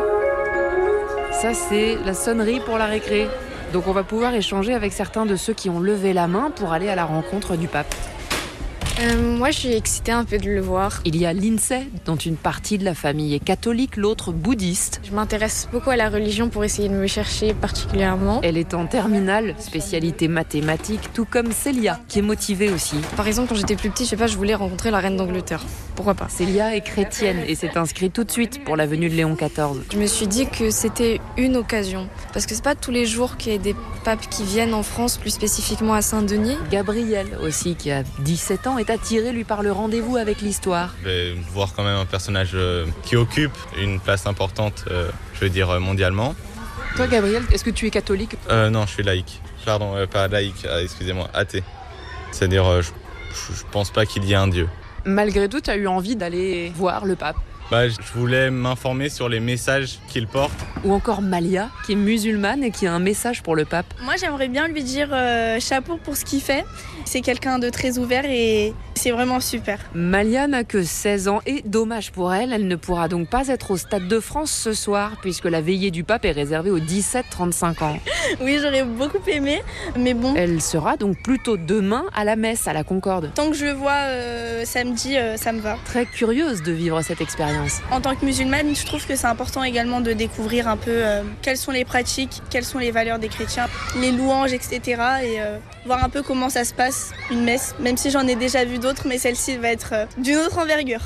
Ça c'est la sonnerie pour la récré. Donc on va pouvoir échanger avec certains de ceux qui ont levé la main pour aller à la rencontre du pape. Euh, moi, je suis excitée un peu de le voir. Il y a Lindsay, dont une partie de la famille est catholique, l'autre bouddhiste. Je m'intéresse beaucoup à la religion pour essayer de me chercher particulièrement. Elle est en terminale, spécialité mathématiques, tout comme Célia, qui est motivée aussi. Par exemple, quand j'étais plus petite, je sais pas, je voulais rencontrer la reine d'Angleterre. Pourquoi pas ? Célia est chrétienne et s'est inscrite tout de suite pour la venue de Léon quatorze. Je me suis dit que c'était une occasion. Parce que c'est pas tous les jours qu'il y a des papes qui viennent en France, plus spécifiquement à Saint-Denis. Gabriel aussi, qui a dix-sept ans, est attiré lui par le rendez-vous avec l'histoire. Je vais voir quand même un personnage qui occupe une place importante, euh, je veux dire mondialement. Toi Gabriel, est-ce que tu es catholique ? euh, Non, je suis laïque. Pardon, euh, pas laïque, euh, excusez-moi, athée. C'est-à-dire, euh, je, je pense pas qu'il y ait un Dieu. Malgré tout, tu as eu envie d'aller voir le pape ? Bah, je voulais m'informer sur les messages qu'il porte. Ou encore Malia, qui est musulmane et qui a un message pour le pape. Moi, j'aimerais bien lui dire euh, chapeau pour ce qu'il fait. C'est quelqu'un de très ouvert et c'est vraiment super. Malia n'a que seize ans et dommage pour elle, elle ne pourra donc pas être au Stade de France ce soir puisque la veillée du pape est réservée aux dix-sept à trente-cinq ans. Oui, j'aurais beaucoup aimé, mais bon. Elle sera donc plutôt demain à la messe à la Concorde. Tant que je le vois euh, samedi, euh, ça me va. Très curieuse de vivre cette expérience. En tant que musulmane, je trouve que c'est important également de découvrir un peu euh, quelles sont les pratiques, quelles sont les valeurs des chrétiens, les louanges, et cetera. Et euh, voir un peu comment ça se passe, une messe, même si j'en ai déjà vu d'autres, mais celle-ci va être euh, d'une autre envergure.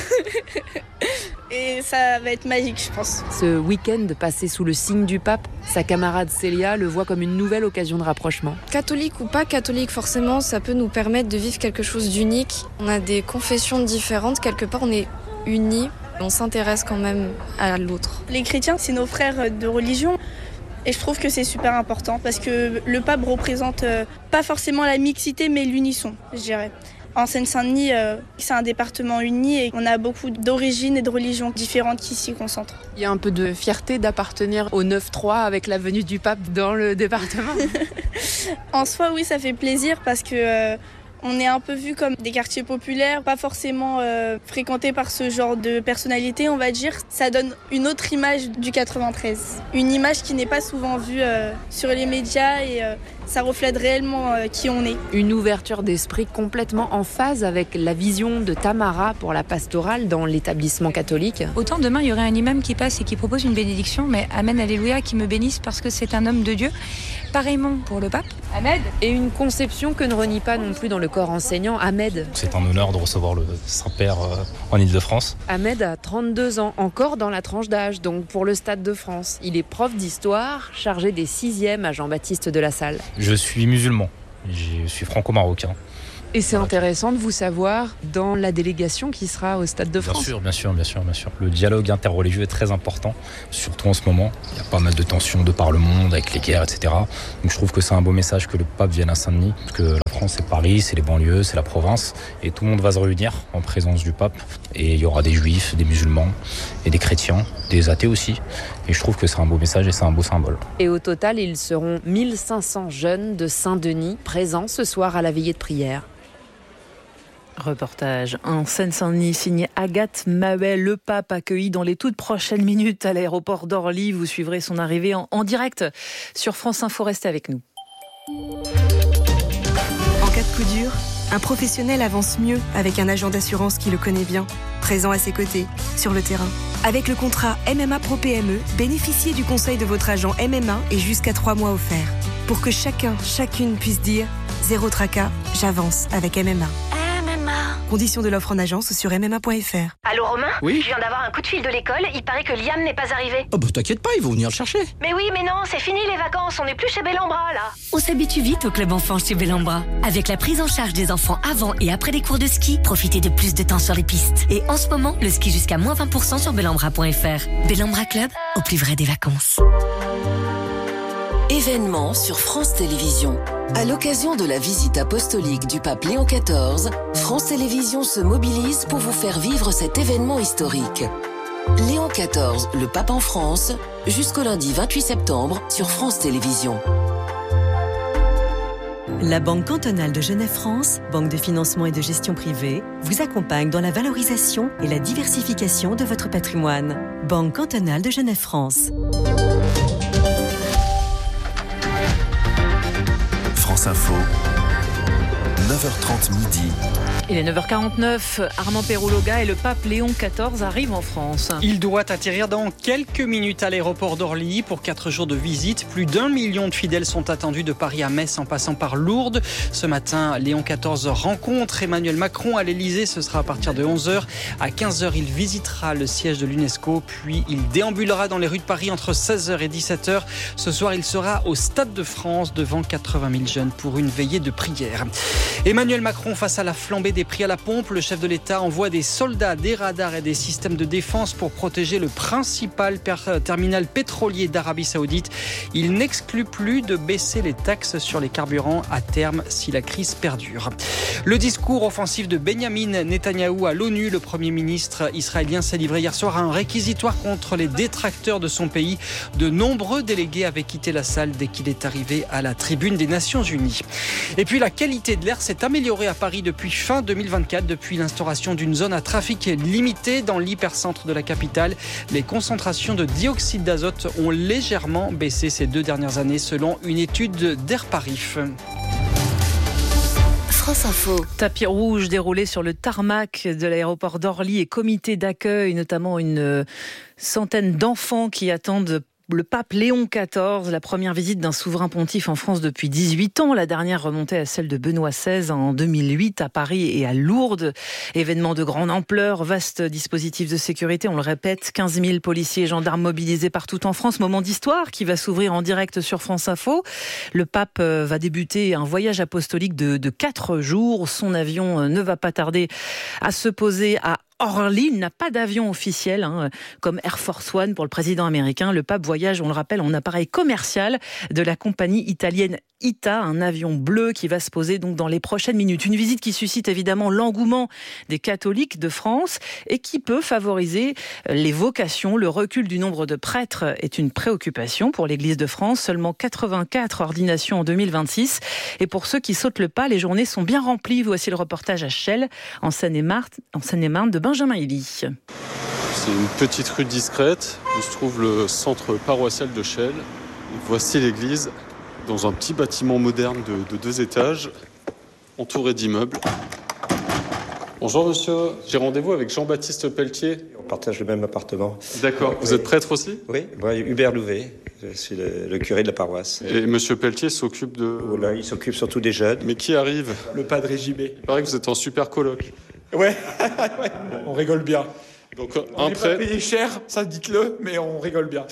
Et ça va être magique, je pense. Ce week-end passé sous le signe du pape, sa camarade Célia le voit comme une nouvelle occasion de rapprochement. Catholique ou pas catholique, forcément, ça peut nous permettre de vivre quelque chose d'unique. On a des confessions différentes, quelque part on est unis. On s'intéresse quand même à l'autre. Les chrétiens, c'est nos frères de religion. Et je trouve que c'est super important parce que le pape représente euh, pas forcément la mixité mais l'unisson, je dirais. En Seine-Saint-Denis, euh, c'est un département uni et on a beaucoup d'origines et de religions différentes qui s'y concentrent. Il y a un peu de fierté d'appartenir au neuf trois avec la venue du pape dans le département. En soi, oui, ça fait plaisir parce que euh, on est un peu vu comme des quartiers populaires, pas forcément euh, fréquentés par ce genre de personnalité, on va dire. Ça donne une autre image du quatre-vingt-treize. Une image qui n'est pas souvent vue euh, sur les médias et euh, ça reflète réellement euh, qui on est. Une ouverture d'esprit complètement en phase avec la vision de Tamara pour la pastorale dans l'établissement catholique. Autant demain, il y aurait un imam qui passe et qui propose une bénédiction, mais Amen, Alléluia, qui me bénisse parce que c'est un homme de Dieu. Pareillement pour le pape. Ahmed. Et une conception que ne renie pas non plus dans le corps enseignant, Ahmed. C'est un honneur de recevoir le Saint-Père en Île-de-France. Ahmed a trente-deux ans, encore dans la tranche d'âge, donc pour le Stade de France. Il est prof d'histoire, chargé des sixièmes à Jean-Baptiste de la Salle. Je suis musulman, je suis franco-marocain. Et c'est intéressant de vous savoir dans la délégation qui sera au Stade de France. Bien sûr, bien sûr, bien sûr, bien sûr. Le dialogue interreligieux est très important, surtout en ce moment. Il y a pas mal de tensions de par le monde, avec les guerres, et cetera. Donc je trouve que c'est un beau message que le pape vienne à Saint-Denis, parce que la France, c'est Paris, c'est les banlieues, c'est la province, et tout le monde va se réunir en présence du pape. Et il y aura des juifs, des musulmans, et des chrétiens, des athées aussi. Et je trouve que c'est un beau message et c'est un beau symbole. Et au total, ils seront mille cinq cents jeunes de Saint-Denis présents ce soir à la veillée de prière. Reportage en Seine-Saint-Denis signé Agathe Mahouet. Le pape accueilli dans les toutes prochaines minutes à l'aéroport d'Orly. Vous suivrez son arrivée en, en direct sur France Info. Restez avec nous. En cas de coup dur, un professionnel avance mieux avec un agent d'assurance qui le connaît bien, présent à ses côtés, sur le terrain. Avec le contrat M M A Pro P M E, bénéficiez du conseil de votre agent M M A et jusqu'à trois mois offerts. Pour que chacun, chacune puisse dire « Zéro tracas, j'avance avec M M A ». Conditions de l'offre en agence sur m m a point f r. Allô Romain ? Oui ? Je viens d'avoir un coup de fil de l'école, il paraît que Liam n'est pas arrivé. Oh bah t'inquiète pas, ils vont venir le chercher. Mais oui, mais non, c'est fini les vacances, on n'est plus chez Bellambra là. On s'habitue vite au club enfant chez Bellambra. Avec la prise en charge des enfants avant et après les cours de ski, profitez de plus de temps sur les pistes. Et en ce moment, le ski jusqu'à moins vingt pour cent sur bellambra point f r. Bellambra Club, au plus vrai des vacances. Événement sur France Télévisions. À l'occasion de la visite apostolique du pape Léon quatorze, France Télévisions se mobilise pour vous faire vivre cet événement historique. Léon quatorze, le pape en France, jusqu'au lundi vingt-huit septembre sur France Télévisions. La Banque cantonale de Genève-France, banque de financement et de gestion privée, vous accompagne dans la valorisation et la diversification de votre patrimoine. Banque cantonale de Genève-France. France Info, neuf heures trente midi. Il est neuf heures quarante-neuf, Armand Perrouloga et le pape Léon quatorze arrivent en France. Il doit atterrir dans quelques minutes à l'aéroport d'Orly pour quatre jours de visite. Plus d'un million de fidèles sont attendus de Paris à Metz en passant par Lourdes. Ce matin, Léon quatorze rencontre Emmanuel Macron à l'Elysée. Ce sera à partir de onze heures. À quinze heures, il visitera le siège de l'UNESCO. Puis il déambulera dans les rues de Paris entre seize heures et dix-sept heures. Ce soir, il sera au Stade de France devant quatre-vingt mille jeunes pour une veillée de prière. Emmanuel Macron face à la flambée des prix à la pompe, le chef de l'État envoie des soldats, des radars et des systèmes de défense pour protéger le principal terminal pétrolier d'Arabie Saoudite. Il n'exclut plus de baisser les taxes sur les carburants à terme si la crise perdure. Le discours offensif de Benyamin Netanyahou à l'ONU, le Premier ministre israélien s'est livré hier soir à un réquisitoire contre les détracteurs de son pays. De nombreux délégués avaient quitté la salle dès qu'il est arrivé à la tribune des Nations Unies. Et puis la qualité de l'air s'est améliorée à Paris depuis fin deux mille vingt-quatre, depuis l'instauration d'une zone à trafic limité dans l'hypercentre de la capitale. Les concentrations de dioxyde d'azote ont légèrement baissé ces deux dernières années selon une étude d'Air Paris. France Info. Tapis rouge déroulé sur le tarmac de l'aéroport d'Orly et comité d'accueil, notamment une centaine d'enfants qui attendent le pape Léon quatorze, la première visite d'un souverain pontife en France depuis dix-huit ans. La dernière remontait à celle de Benoît seize en deux mille huit à Paris et à Lourdes. Événement de grande ampleur, vaste dispositif de sécurité, on le répète, quinze mille policiers et gendarmes mobilisés partout en France. Moment d'histoire qui va s'ouvrir en direct sur France Info. Le pape va débuter un voyage apostolique de, de quatre jours. Son avion ne va pas tarder à se poser à Orly. Il n'a pas d'avion officiel, hein, comme Air Force One pour le président américain. Le pape voyage, on le rappelle, en appareil commercial de la compagnie italienne I T A, un avion bleu qui va se poser donc dans les prochaines minutes. Une visite qui suscite évidemment l'engouement des catholiques de France et qui peut favoriser les vocations. Le recul du nombre de prêtres est une préoccupation pour l'Église de France. Seulement quatre-vingt-quatre ordinations en deux mille vingt-six. Et pour ceux qui sautent le pas, les journées sont bien remplies. Voici le reportage à Chelles, en Seine-et-Marne, en Seine-et-Marne de Benjamin Hilly. C'est une petite rue discrète où se trouve le centre paroissial de Chelles. Voici l'église dans un petit bâtiment moderne de, de deux étages, entouré d'immeubles. Bonjour monsieur, j'ai rendez-vous avec Jean-Baptiste Pelletier. On partage le même appartement. D'accord, vous oui. êtes prêtre aussi ? Oui, moi Hubert Louvet, je suis le, le curé de la paroisse. Et monsieur Pelletier s'occupe de... Voilà, il s'occupe surtout des jeunes. Mais qui arrive ? Le padre J B. Il paraît que vous êtes en super coloc. Ouais, ouais, on rigole bien. Donc on un n'est prêtre... pas payé cher, ça dites-le, mais on rigole bien.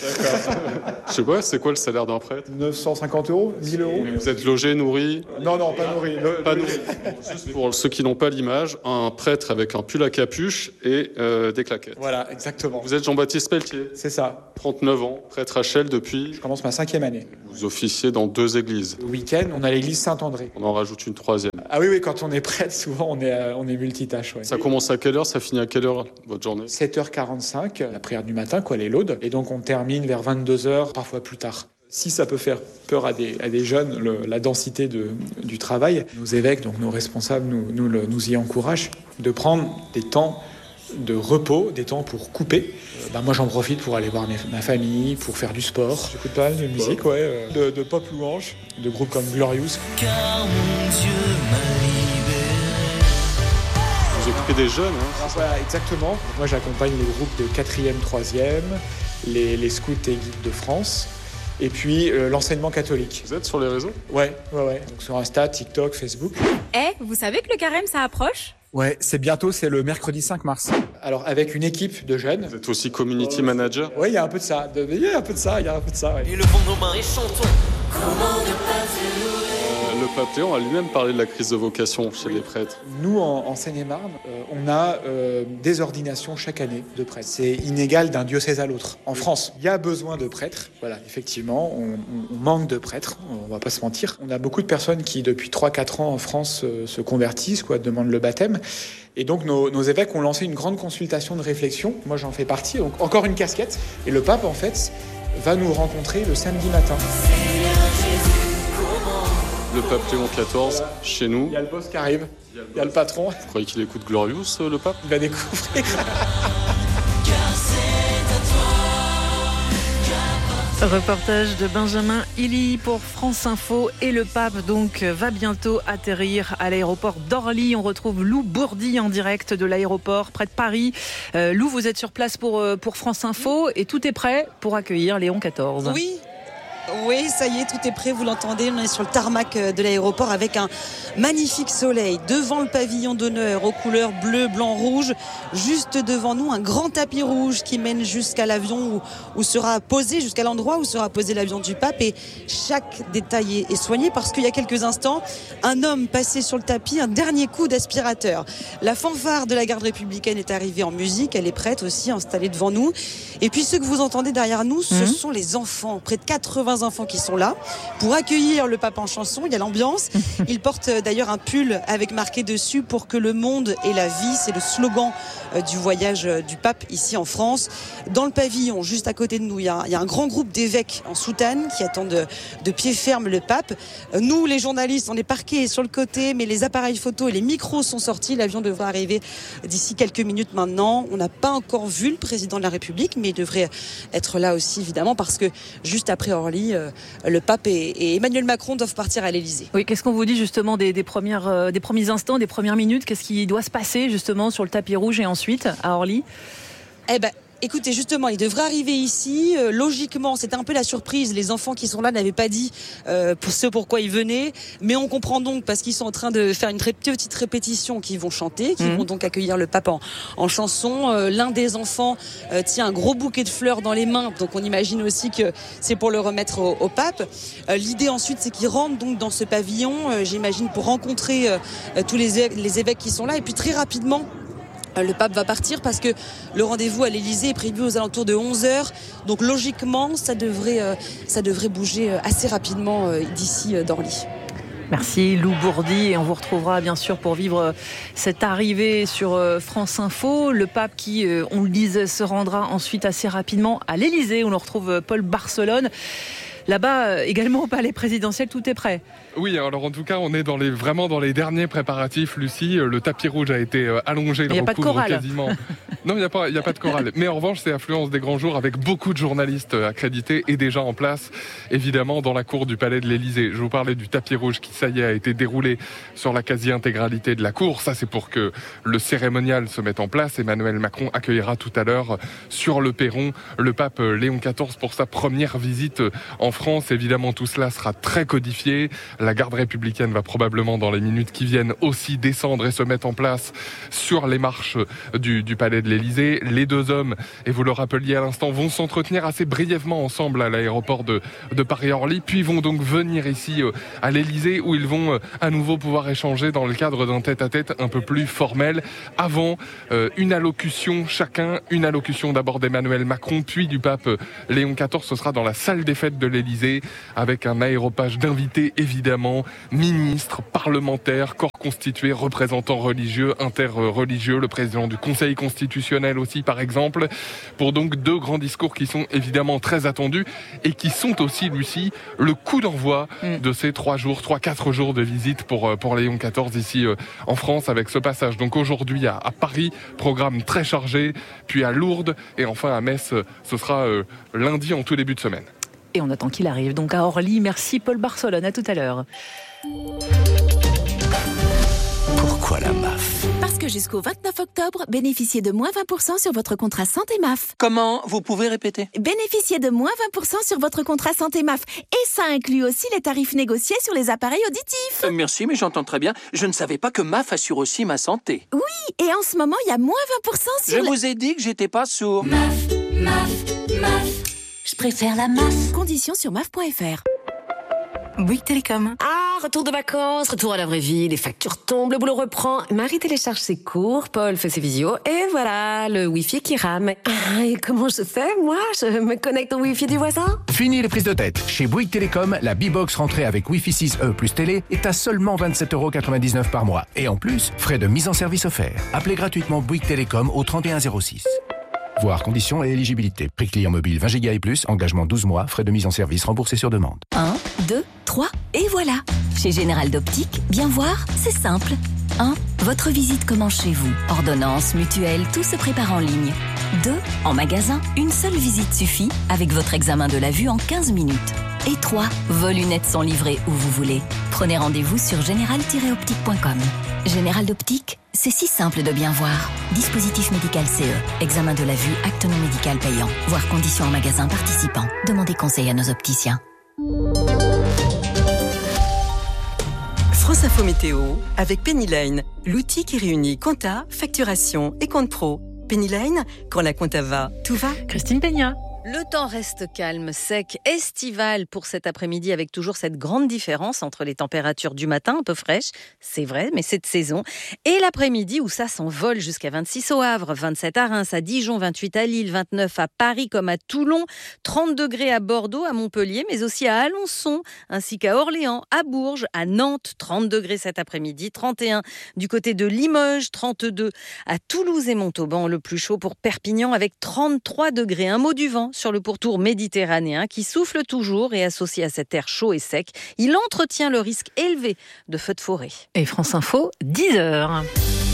Je sais pas, c'est quoi le salaire d'un prêtre ? neuf cent cinquante euros, mille euros. Vous êtes logé, nourri ? Non, non, pas nourri. Le, pas le... nourri. Juste pour ceux qui n'ont pas l'image, un prêtre avec un pull à capuche et euh, des claquettes. Voilà, exactement. Vous êtes Jean-Baptiste Pelletier ? C'est ça. trente-neuf ans, prêtre à Chelles depuis... Je commence ma cinquième année. Vous officiez dans deux églises. Le week-end, on a l'église Saint-André. On en rajoute une troisième. Ah oui, oui, quand on est prêtre, souvent on est, euh, on est multitâche. Ouais. Ça commence à quelle heure ? Ça finit à quelle heure votre journée ? sept heures quarante-cinq, la prière du matin, quoi, les laudes. Et donc on termine vers vingt-deux heures, parfois plus tard. Si ça peut faire peur à des, à des jeunes, le, la densité de, du travail, nos évêques, donc nos responsables, nous, nous, le, nous y encouragent de prendre des temps de repos, des temps pour couper. Euh, bah moi j'en profite pour aller voir mes, ma famille, pour faire du sport. J'écoute pas mal de musique, ouais, euh, de, de pop louange, de groupes comme Glorious. Car mon Dieu m'a libéré. Vous occupez des jeunes, hein, Alors, voilà, exactement. Moi j'accompagne les groupes de quatrième, troisième, les, les scouts et guides de France. Et puis euh, l'enseignement catholique. Vous êtes sur les réseaux ? Ouais, ouais, ouais. Donc sur Insta, TikTok, Facebook. Eh, hey, vous savez que le carême ça approche ? Ouais, c'est bientôt, c'est le mercredi cinq mars. Alors avec une équipe de jeunes. Vous êtes aussi community manager ? Ouais, il y a un peu de ça. Il y a un peu de ça, il y a un peu de ça. Ouais. Et levons nos mains et chantons. Comment ne pas te louer ? Le pape Léon a lui-même parlé de la crise de vocation chez oui. les prêtres. Nous, en, en Seine-et-Marne, euh, on a euh, des ordinations chaque année de prêtres. C'est inégal d'un diocèse à l'autre. En oui. France, il y a besoin de prêtres. Voilà, effectivement, on, on, on manque de prêtres, on va pas se mentir. On a beaucoup de personnes qui, depuis trois à quatre ans en France, euh, se convertissent, quoi, demandent le baptême. Et donc, nos, nos évêques ont lancé une grande consultation de réflexion. Moi, j'en fais partie. Donc, encore une casquette. Et le pape, en fait, va nous rencontrer le samedi matin. Le pape Léon quatorze, voilà. Chez nous. Il y a le boss qui arrive, il y a le, il y a le patron. Vous croyez qu'il écoute Glorious, le pape ? Il va découvrir. Reportage de Benjamin Hilly pour France Info. Et le pape donc va bientôt atterrir à l'aéroport d'Orly. On retrouve Lou Bourdi en direct de l'aéroport près de Paris. Euh, Lou, vous êtes sur place pour, pour France Info et tout est prêt pour accueillir Léon quatorze. Oui. Oui, ça y est, tout est prêt, vous l'entendez, on est sur le tarmac de l'aéroport avec un magnifique soleil devant le pavillon d'honneur aux couleurs bleu, blanc, rouge. Juste devant nous, un grand tapis rouge qui mène jusqu'à l'avion où, où sera posé, jusqu'à l'endroit où sera posé l'avion du pape. Et chaque détail est, est soigné parce qu'il y a quelques instants, un homme passait sur le tapis, un dernier coup d'aspirateur. La fanfare de la garde républicaine est arrivée en musique, elle est prête aussi, installée devant nous. Et puis ceux que vous entendez derrière nous, ce mmh. sont les enfants, près de quatre-vingts enfants qui sont là pour accueillir le pape en chanson. Il y a l'ambiance. Il porte d'ailleurs un pull avec marqué dessus pour que le monde et la vie, c'est le slogan du voyage du pape ici en France. Dans le pavillon, juste à côté de nous, il y a, il y a un grand groupe d'évêques en soutane qui attendent de, de pied ferme le pape. Nous, les journalistes, on est parqués sur le côté, mais les appareils photos et les micros sont sortis. L'avion devrait arriver d'ici quelques minutes maintenant. On n'a pas encore vu le président de la République, mais il devrait être là aussi, évidemment, parce que juste après Orly, le pape et, et Emmanuel Macron doivent partir à l'Elysée. Oui, qu'est-ce qu'on vous dit justement des, des, premières, euh, des premiers instants, des premières minutes ? Qu'est-ce qui doit se passer justement sur le tapis rouge et ensuite à Orly ? Eh ben, écoutez, justement, il devrait arriver ici. Euh, logiquement, c'était un peu la surprise. Les enfants qui sont là n'avaient pas dit euh, pour ce pourquoi ils venaient. Mais on comprend donc, parce qu'ils sont en train de faire une très petite répétition, qu'ils vont chanter, qu'ils mmh. vont donc accueillir le pape en, en chanson. Euh, l'un des enfants euh, tient un gros bouquet de fleurs dans les mains. Donc on imagine aussi que c'est pour le remettre au, au pape. Euh, l'idée ensuite, c'est qu'ils rentrent donc dans ce pavillon, euh, j'imagine, pour rencontrer euh, tous les, é- les évêques qui sont là. Et puis très rapidement, le pape va partir parce que le rendez-vous à l'Elysée est prévu aux alentours de onze heures. Donc logiquement, ça devrait, euh, ça devrait bouger assez rapidement euh, d'ici euh, d'Orly. Merci Lou Bourdi, et on vous retrouvera bien sûr pour vivre cette arrivée sur France Info. Le pape qui, on le disait, se rendra ensuite assez rapidement à l'Elysée, où l'on retrouve Paul Barcelone. Là-bas, également au palais présidentiel, tout est prêt. Oui, alors en tout cas, on est dans les, vraiment dans les derniers préparatifs, Lucie. Le tapis rouge a été allongé, il recouvre quasiment... Non, il n'y a pas, il n'y a pas de chorale. Mais en revanche, c'est affluence des grands jours avec beaucoup de journalistes accrédités et déjà en place, évidemment, dans la cour du palais de l'Elysée. Je vous parlais du tapis rouge qui, ça y est, a été déroulé sur la quasi-intégralité de la cour. Ça, c'est pour que le cérémonial se mette en place. Emmanuel Macron accueillera tout à l'heure sur le perron le pape Léon quatorze pour sa première visite en France. Évidemment, tout cela sera très codifié. La garde républicaine va probablement, dans les minutes qui viennent, aussi descendre et se mettre en place sur les marches du, du palais de l'Elysée. Les deux hommes, et vous le rappeliez à l'instant, vont s'entretenir assez brièvement ensemble à l'aéroport de, de Paris-Orly, puis vont donc venir ici euh, à l'Elysée, où ils vont euh, à nouveau pouvoir échanger dans le cadre d'un tête-à-tête un peu plus formel, avant euh, une allocution chacun, une allocution d'abord d'Emmanuel Macron, puis du pape Léon quatorze. Ce sera dans la salle des fêtes de l'Elysée, avec un aéropage d'invités, évidemment, ministres, parlementaires, corps constitués, représentants religieux, interreligieux, le président du Conseil constitutionnel aussi, par exemple, pour donc deux grands discours qui sont évidemment très attendus et qui sont aussi, Lucie, le coup d'envoi mm. de ces trois jours, trois, quatre jours de visite pour, pour Léon quatorze ici euh, en France, avec ce passage donc aujourd'hui à, à Paris, programme très chargé, puis à Lourdes et enfin à Metz, ce sera euh, lundi en tout début de semaine. Et on attend qu'il arrive donc à Orly. Merci Paul Barcelone, à tout à l'heure. Pourquoi la M A F ? Parce que jusqu'au vingt-neuf octobre, bénéficiez de moins vingt pour cent sur votre contrat santé M A F. Comment ? Vous pouvez répéter ? Bénéficiez de moins vingt pour cent sur votre contrat santé M A F. Et ça inclut aussi les tarifs négociés sur les appareils auditifs. Euh, merci, mais j'entends très bien. Je ne savais pas que M A F assure aussi ma santé. Oui, et en ce moment, il y a moins vingt pour cent sur... Je le... vous ai dit que j'étais pas sourd. M A F, M A F, M A F. Je préfère la M A F. Conditions sur M A F point F R. Bouygues Télécom. Ah, retour de vacances, retour à la vraie vie, les factures tombent, le boulot reprend. Marie télécharge ses cours, Paul fait ses visios, et voilà, le Wi-Fi qui rame. Ah, et comment je fais, moi ? Je me connecte au Wi-Fi du voisin ? Fini les prises de tête. Chez Bouygues Télécom, la B-Box rentrée avec Wi-Fi six E plus télé est à seulement vingt-sept euros quatre-vingt-dix-neuf par mois. Et en plus, frais de mise en service offerts. Appelez gratuitement Bouygues Télécom au trente et un zéro six. Voir conditions et éligibilité. Prix client mobile vingt giga et plus, engagement douze mois, frais de mise en service remboursés sur demande. un, deux, trois, et voilà. Chez Général d'Optique, bien voir, c'est simple. un. Votre visite commence chez vous. Ordonnance, mutuelle, tout se prépare en ligne. deux. En magasin, une seule visite suffit, avec votre examen de la vue en quinze minutes. Et trois. Vos lunettes sont livrées où vous voulez. Prenez rendez-vous sur général tiret optique point com. Général d'Optique, c'est si simple de bien voir. Dispositif médical C E. Examen de la vue, acte non médical payant. Voir conditions en magasin participant. Demandez conseil à nos opticiens. France Info Météo avec Penny Lane, l'outil qui réunit compta, facturation et compte pro. Penny Lane, quand la compta va, tout va. Christine Peña. Le temps reste calme, sec, estival pour cet après-midi, avec toujours cette grande différence entre les températures du matin, un peu fraîches, c'est vrai, mais c'est de saison, et l'après-midi où ça s'envole jusqu'à vingt-six au Havre, vingt-sept à Reims, à Dijon, vingt-huit à Lille, vingt-neuf à Paris comme à Toulon, trente degrés à Bordeaux, à Montpellier, mais aussi à Alençon, ainsi qu'à Orléans, à Bourges, à Nantes, trente degrés cet après-midi, trente et un du côté de Limoges, trente-deux à Toulouse et Montauban, le plus chaud pour Perpignan avec trente-trois degrés. Un mot du vent sur le pourtour méditerranéen qui souffle toujours, et associé à cet air chaud et sec, il entretient le risque élevé de feux de forêt. Et France Info, dix heures.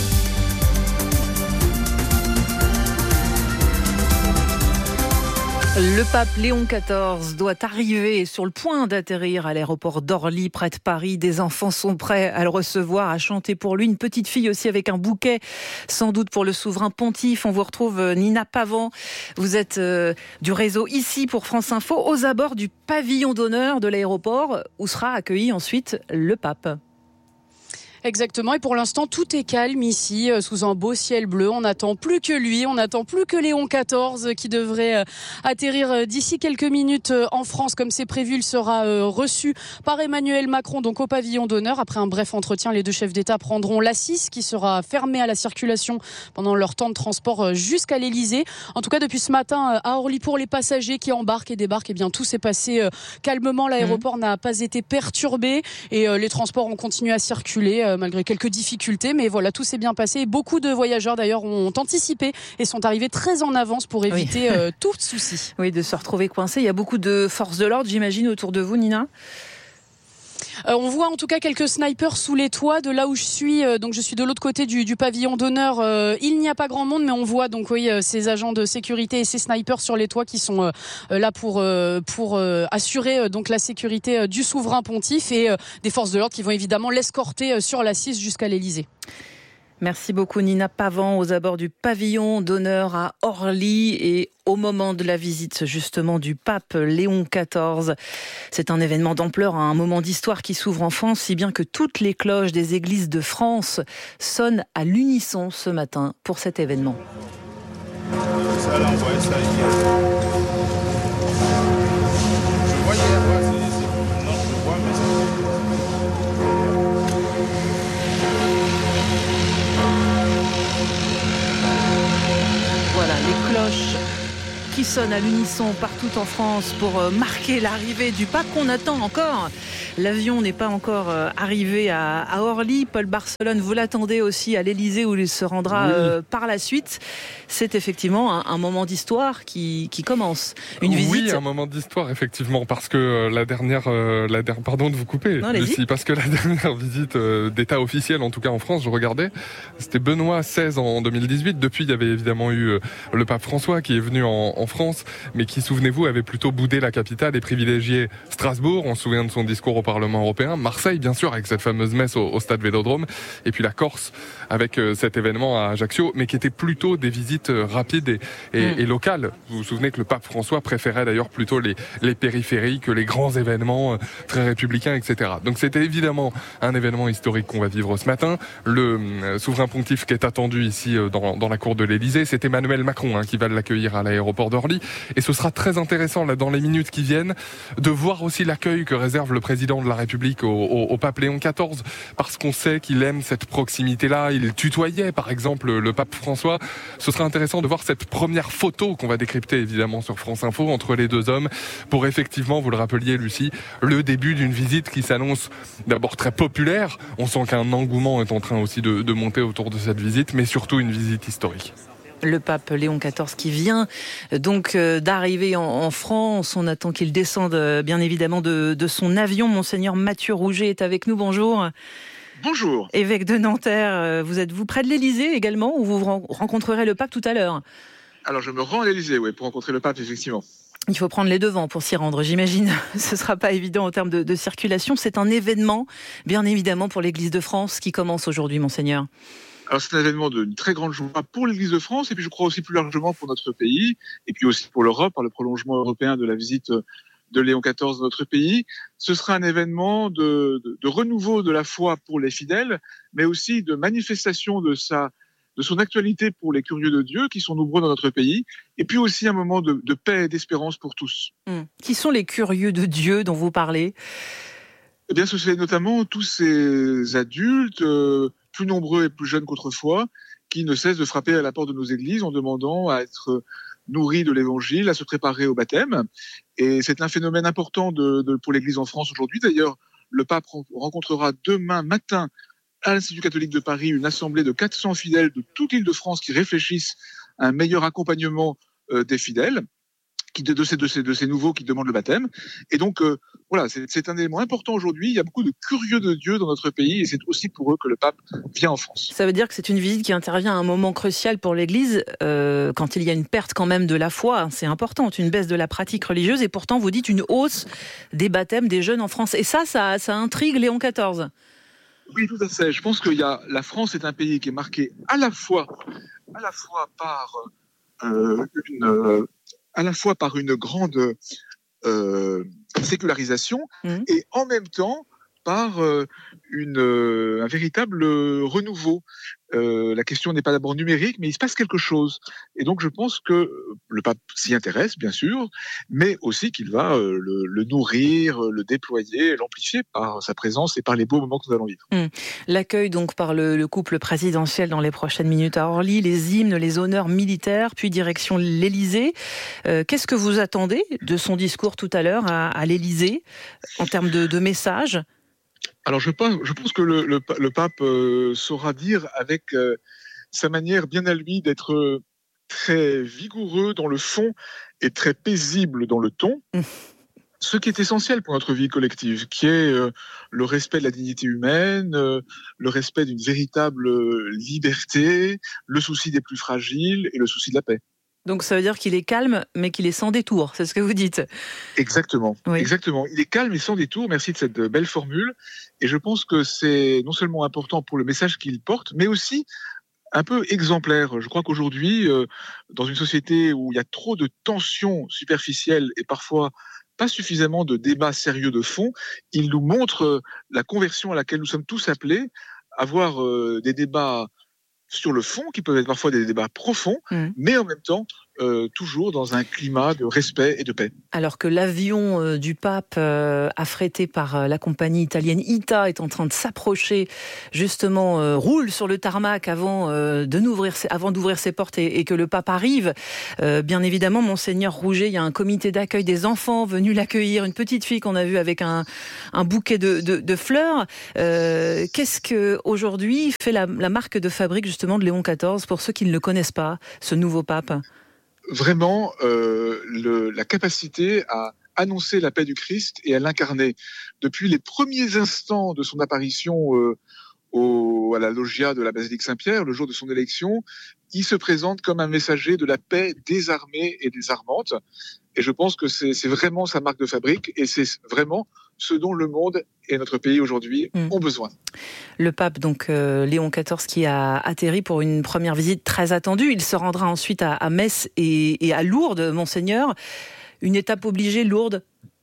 Le pape Léon quatorze doit arriver, sur le point d'atterrir à l'aéroport d'Orly, près de Paris. Des enfants sont prêts à le recevoir, à chanter pour lui. Une petite fille aussi avec un bouquet, sans doute pour le souverain pontife. On vous retrouve Nina Pavant. Vous êtes euh, du réseau ici pour France Info, aux abords du pavillon d'honneur de l'aéroport, où sera accueilli ensuite le pape. Exactement, et pour l'instant tout est calme ici, euh, sous un beau ciel bleu. On n'attend plus que lui, on n'attend plus que Léon quatorze qui devrait euh, atterrir euh, d'ici quelques minutes euh, en France comme c'est prévu. Il sera euh, reçu par Emmanuel Macron donc au pavillon d'honneur. Après un bref entretien, les deux chefs d'État prendront l'A six qui sera fermée à la circulation pendant leur temps de transport euh, jusqu'à l'Elysée. En tout cas, depuis ce matin euh, à Orly, pour les passagers qui embarquent et débarquent, eh bien tout s'est passé euh, calmement. L'aéroport mmh. n'a pas été perturbé et euh, les transports ont continué à circuler euh, malgré quelques difficultés. Mais voilà, tout s'est bien passé. Et beaucoup de voyageurs d'ailleurs ont anticipé et sont arrivés très en avance pour éviter oui. euh, tout souci. Oui, de se retrouver coincés. Il y a beaucoup de forces de l'ordre, j'imagine, autour de vous, Nina ? Euh, on voit en tout cas quelques snipers sous les toits de là où je suis. Euh, donc je suis de l'autre côté du, du pavillon d'honneur. Euh, il n'y a pas grand monde, mais on voit donc oui euh, ces agents de sécurité et ces snipers sur les toits qui sont euh, là pour euh, pour euh, assurer euh, donc la sécurité euh, du souverain pontife et euh, des forces de l'ordre qui vont évidemment l'escorter euh, sur la six jusqu'à l'Elysée. Merci beaucoup Nina Pavan aux abords du pavillon d'honneur à Orly et au moment de la visite justement du pape Léon quatorze. C'est un événement d'ampleur, un moment d'histoire qui s'ouvre en France, si bien que toutes les cloches des églises de France sonnent à l'unisson ce matin pour cet événement. Ça, là, on voit ça, je voyais, ouais, c'est, c'est... Non, je vois, mais c'est... Voilà, les cloches qui sonnent à l'unisson partout en France pour marquer l'arrivée du pape qu'on attend encore. L'avion n'est pas encore arrivé à, à Orly. Paul Barcelone, vous l'attendez aussi à l'Elysée où il se rendra oui. euh, par la suite. C'est effectivement un, un moment d'histoire qui, qui commence. Une oui, visite. Oui, un moment d'histoire effectivement parce que euh, la dernière, euh, la dernière, pardon de vous couper, non, Lucie, parce que la dernière visite euh, d'État officielle, en tout cas en France, je regardais, c'était Benoît seize en deux mille dix-huit. Depuis, il y avait évidemment eu euh, le pape François qui est venu en, en France, mais qui, souvenez-vous, avait plutôt boudé la capitale et privilégié Strasbourg. On se souvient de son discours au Parlement européen. Marseille, bien sûr, avec cette fameuse messe au, au stade Vélodrome. Et puis la Corse, avec euh, cet événement à Ajaccio, mais qui était plutôt des visites euh, rapides et, et, mmh. et locales. Vous vous souvenez que le pape François préférait d'ailleurs plutôt les, les périphéries que les grands événements euh, très républicains, et cetera. Donc c'était évidemment un événement historique qu'on va vivre ce matin. Le euh, souverain pontife qui est attendu ici euh, dans, dans la cour de l'Elysée, c'est Emmanuel Macron hein, qui va l'accueillir à l'aéroport d'Orly. Et ce sera très intéressant là dans les minutes qui viennent de voir aussi l'accueil que réserve le président de la République au, au, au pape Léon quatorze, parce qu'on sait qu'il aime cette proximité-là. Il tutoyait par exemple le pape François. Ce sera intéressant de voir cette première photo qu'on va décrypter évidemment sur France Info entre les deux hommes pour effectivement, vous le rappeliez Lucie, le début d'une visite qui s'annonce d'abord très populaire. On sent qu'un engouement est en train aussi de, de monter autour de cette visite, mais surtout une visite historique. Le pape Léon quatorze qui vient donc d'arriver en, en France. On attend qu'il descende bien évidemment de, de son avion. Monseigneur Mathieu Rouget est avec nous. Bonjour. Bonjour. Évêque de Nanterre, vous êtes-vous près de l'Elysée également ou vous rencontrerez le pape tout à l'heure? Alors je me rends à l'Elysée, oui, pour rencontrer le pape effectivement. Il faut prendre les devants pour s'y rendre, j'imagine. Ce ne sera pas évident en termes de, de circulation. C'est un événement, bien évidemment, pour l'Église de France qui commence aujourd'hui, Monseigneur. Alors c'est un événement d'une très grande joie pour l'Église de France et puis je crois aussi plus largement pour notre pays et puis aussi pour l'Europe par le prolongement européen de la visite de Léon quatorze dans notre pays. Ce sera un événement de, de, de renouveau de la foi pour les fidèles, mais aussi de manifestation de sa de son actualité pour les curieux de Dieu qui sont nombreux dans notre pays, et puis aussi un moment de, de paix et d'espérance pour tous. Mmh. Qui sont les curieux de Dieu dont vous parlez ? Eh bien, ce sont notamment tous ces adultes, euh, plus nombreux et plus jeunes qu'autrefois, qui ne cessent de frapper à la porte de nos églises en demandant à être nourris de l'Évangile, à se préparer au baptême. Et c'est un phénomène important de, de, pour l'Église en France aujourd'hui. D'ailleurs, le pape rencontrera demain matin à l'Institut catholique de Paris une assemblée de quatre cents fidèles de toute l'Île-de-France qui réfléchissent à un meilleur accompagnement euh, des fidèles, qui, de, de, ces, de, ces, de ces nouveaux qui demandent le baptême. Et donc, euh, voilà, c'est, c'est un élément important aujourd'hui. Il y a beaucoup de curieux de Dieu dans notre pays et c'est aussi pour eux que le pape vient en France. Ça veut dire que c'est une visite qui intervient à un moment crucial pour l'Église, euh, quand il y a une perte quand même de la foi, c'est important, une baisse de la pratique religieuse et pourtant vous dites une hausse des baptêmes des jeunes en France. Et ça, ça, ça intrigue Léon quatorze. Oui, tout à fait. Je pense que y a, la France est un pays qui est marqué à la fois, à la fois par euh, une, euh, à la fois par une grande euh, sécularisation mmh. et en même temps par euh, une, euh, un véritable euh, renouveau. Euh, la question n'est pas d'abord numérique, mais il se passe quelque chose. Et donc je pense que le pape s'y intéresse, bien sûr, mais aussi qu'il va euh, le, le nourrir, le déployer, l'amplifier par sa présence et par les beaux moments que nous allons vivre. Mmh. L'accueil donc par le, le couple présidentiel dans les prochaines minutes à Orly, les hymnes, les honneurs militaires, puis direction l'Élysée. Euh, qu'est-ce que vous attendez de son discours tout à l'heure à, à l'Élysée en termes de, de message ? Alors je pense, je pense que le, le, le pape euh, saura dire avec euh, sa manière bien à lui d'être euh, très vigoureux dans le fond et très paisible dans le ton, mmh. ce qui est essentiel pour notre vie collective, qui est euh, le respect de la dignité humaine, euh, le respect d'une véritable liberté, le souci des plus fragiles et le souci de la paix. Donc ça veut dire qu'il est calme, mais qu'il est sans détour, c'est ce que vous dites. Exactement, oui. exactement. Il est calme et sans détour, merci de cette belle formule. Et je pense que c'est non seulement important pour le message qu'il porte, mais aussi un peu exemplaire. Je crois qu'aujourd'hui, euh, dans une société où il y a trop de tensions superficielles et parfois pas suffisamment de débats sérieux de fond, il nous montre la conversion à laquelle nous sommes tous appelés, avoir euh, des débats sur le fond, qui peuvent être parfois des débats profonds, mmh. mais en même temps, euh, toujours dans un climat de respect et de paix. Alors que l'avion euh, du pape, euh, affrété par euh, la compagnie italienne I T A, est en train de s'approcher, justement, euh, roule sur le tarmac avant, euh, de n'ouvrir, avant d'ouvrir ses portes et, et que le pape arrive. Euh, bien évidemment, Monseigneur Rouget, il y a un comité d'accueil des enfants venu l'accueillir, une petite fille qu'on a vue avec un, un bouquet de, de, de fleurs. Euh, qu'est-ce qu'aujourd'hui fait la, la marque de fabrique, justement, de Léon quatorze, pour ceux qui ne le connaissent pas, ce nouveau pape ? Vraiment euh, le, la capacité à annoncer la paix du Christ et à l'incarner. Depuis les premiers instants de son apparition euh, au, à la loggia de la basilique Saint-Pierre, le jour de son élection, il se présente comme un messager de la paix désarmée et désarmante. Et je pense que c'est, c'est vraiment sa marque de fabrique et c'est vraiment ce dont le monde et notre pays aujourd'hui mmh. ont besoin. Le pape, donc euh, Léon quatorze, qui a atterri pour une première visite très attendue. Il se rendra ensuite à, à Metz et, et à Lourdes, Monseigneur. Une étape obligée, Lourdes ?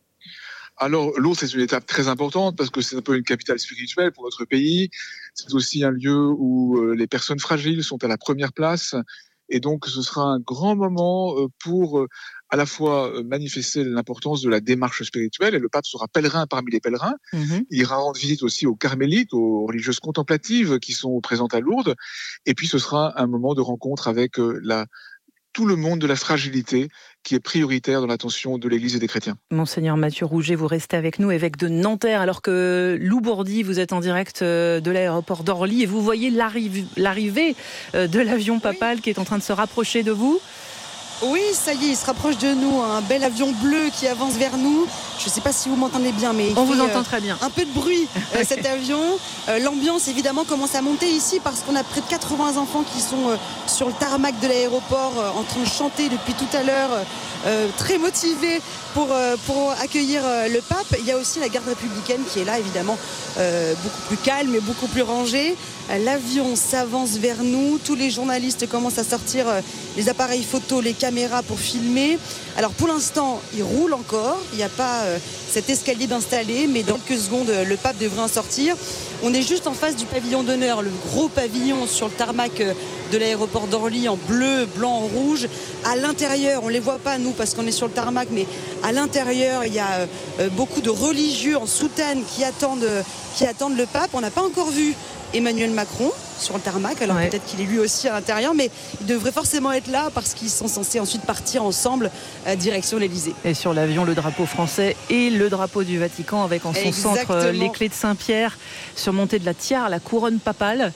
Alors, Lourdes, c'est une étape très importante parce que c'est un peu une capitale spirituelle pour notre pays. C'est aussi un lieu où euh, les personnes fragiles sont à la première place. Et donc, ce sera un grand moment euh, pour euh, à la fois euh, manifester l'importance de la démarche spirituelle. Et le pape sera pèlerin parmi les pèlerins. Mmh. Il ira rendre visite aussi aux carmélites, aux religieuses contemplatives qui sont présentes à Lourdes. Et puis, ce sera un moment de rencontre avec euh, la... tout le monde de la fragilité qui est prioritaire dans l'attention de l'Église et des chrétiens. Monseigneur Mathieu Rouget, vous restez avec nous, évêque de Nanterre, alors que Lou Bourdi, vous êtes en direct de l'aéroport d'Orly et vous voyez l'arrivée, l'arrivée de l'avion papal oui. qui est en train de se rapprocher de vous. Oui, ça y est, il se rapproche de nous, un bel avion bleu qui avance vers nous. Je ne sais pas si vous m'entendez bien, mais il on fait, vous entend euh, très bien. Un peu de bruit, euh, cet avion. Euh, l'ambiance, évidemment, commence à monter ici parce qu'on a près de quatre-vingts enfants qui sont euh, sur le tarmac de l'aéroport euh, en train de chanter depuis tout à l'heure, euh, très motivés pour, euh, pour accueillir euh, le pape. Il y a aussi la garde républicaine qui est là, évidemment, euh, beaucoup plus calme et beaucoup plus rangée. L'avion s'avance vers nous, tous les journalistes commencent à sortir les appareils photo, les caméras pour filmer. Alors pour l'instant, il roule encore, il n'y a pas euh, cet escalier d'installer, mais dans quelques secondes, le pape devrait en sortir. On est juste en face du pavillon d'honneur, le gros pavillon sur le tarmac de l'aéroport d'Orly en bleu, blanc, rouge. À l'intérieur, on ne les voit pas nous parce qu'on est sur le tarmac, mais à l'intérieur, il y a euh, beaucoup de religieux en soutane qui attendent, qui attendent le pape. On n'a pas encore vu Emmanuel Macron sur le tarmac, alors ouais. peut-être qu'il est lui aussi à l'intérieur, mais il devrait forcément être là parce qu'ils sont censés ensuite partir ensemble à direction l'Élysée. Et sur l'avion, le drapeau français et le drapeau du Vatican avec en son Exactement. centre les clés de Saint-Pierre surmontées de la tiare, la couronne papale.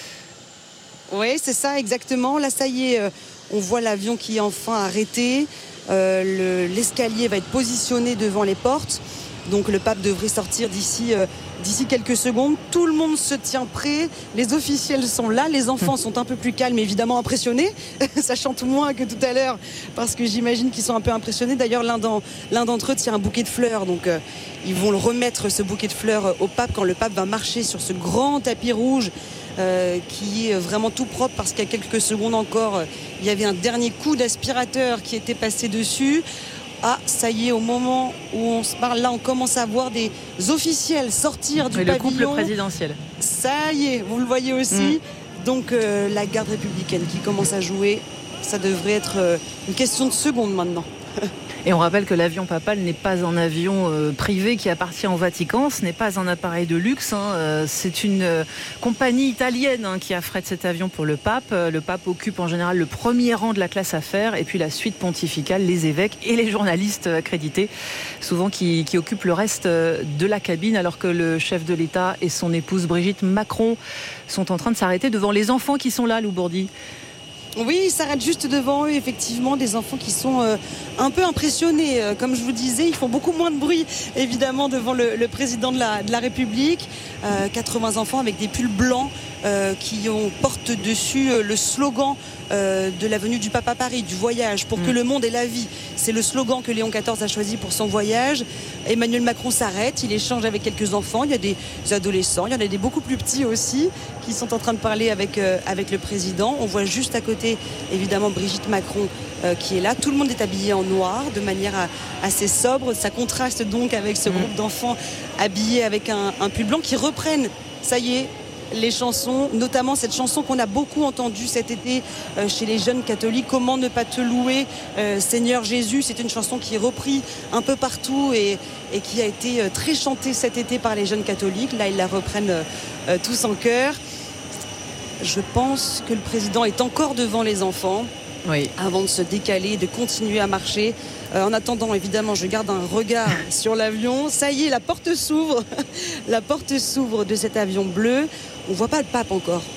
Oui, c'est ça, exactement. Là, ça y est, on voit l'avion qui est enfin arrêté. Euh, le, l'escalier va être positionné devant les portes. Donc le pape devrait sortir d'ici, euh, d'ici quelques secondes. Tout le monde se tient prêt. Les officiels sont là. Les enfants sont un peu plus calmes, évidemment impressionnés. Ça chante moins que tout à l'heure parce que j'imagine qu'ils sont un peu impressionnés. D'ailleurs, l'un, dans, l'un d'entre eux tient un bouquet de fleurs. Donc euh, ils vont le remettre, ce bouquet de fleurs, au pape quand le pape va marcher sur ce grand tapis rouge euh, qui est vraiment tout propre parce qu'il y a quelques secondes encore, euh, il y avait un dernier coup d'aspirateur qui était passé dessus. Ah, ça y est, au moment où on se parle, là, on commence à voir des officiels sortir du Et pavillon. le couple présidentiel. Ça y est, vous le voyez aussi. Mm. Donc, euh, la garde républicaine qui commence à jouer, ça devrait être euh, une question de secondes maintenant. Et on rappelle que l'avion papal n'est pas un avion euh, privé qui appartient au Vatican, ce n'est pas un appareil de luxe, hein, euh, c'est une euh, compagnie italienne hein, qui affrète cet avion pour le pape. Euh, le pape occupe en général le premier rang de la classe affaires et puis la suite pontificale, les évêques et les journalistes accrédités, souvent qui, qui occupent le reste de la cabine, alors que le chef de l'État et son épouse Brigitte Macron sont en train de s'arrêter devant les enfants qui sont là, Lou Bourdi. Oui, ils s'arrêtent juste devant eux, effectivement, des enfants qui sont euh, un peu impressionnés. Euh, comme je vous disais, ils font beaucoup moins de bruit, évidemment, devant le, le président de la, de la République. Euh, quatre-vingts enfants avec des pulls blancs euh, qui ont, portent dessus euh, le slogan euh, de la venue du pape à Paris, du voyage, pour mmh. que le monde ait la vie. C'est le slogan que Léon quatorze a choisi pour son voyage. Emmanuel Macron s'arrête, il échange avec quelques enfants. Il y a des adolescents, il y en a des beaucoup plus petits aussi, qui sont en train de parler avec, euh, avec le président. On voit juste à côté, évidemment, Brigitte Macron euh, qui est là. Tout le monde est habillé en noir, de manière à, assez sobre. Ça contraste donc avec ce mmh. groupe d'enfants habillés avec un, un pull blanc qui reprennent, ça y est, les chansons, notamment cette chanson qu'on a beaucoup entendue cet été euh, chez les jeunes catholiques, Comment ne pas te louer, euh, Seigneur Jésus. C'est une chanson qui est reprise un peu partout et, et qui a été euh, très chantée cet été par les jeunes catholiques. Là, ils la reprennent euh, tous en chœur. Je pense que le président est encore devant les enfants. Oui. Avant de se décaler, de continuer à marcher. Euh, en attendant, évidemment, je garde un regard sur l'avion. Ça y est, la porte s'ouvre. La porte s'ouvre de cet avion bleu. On ne voit pas le pape encore.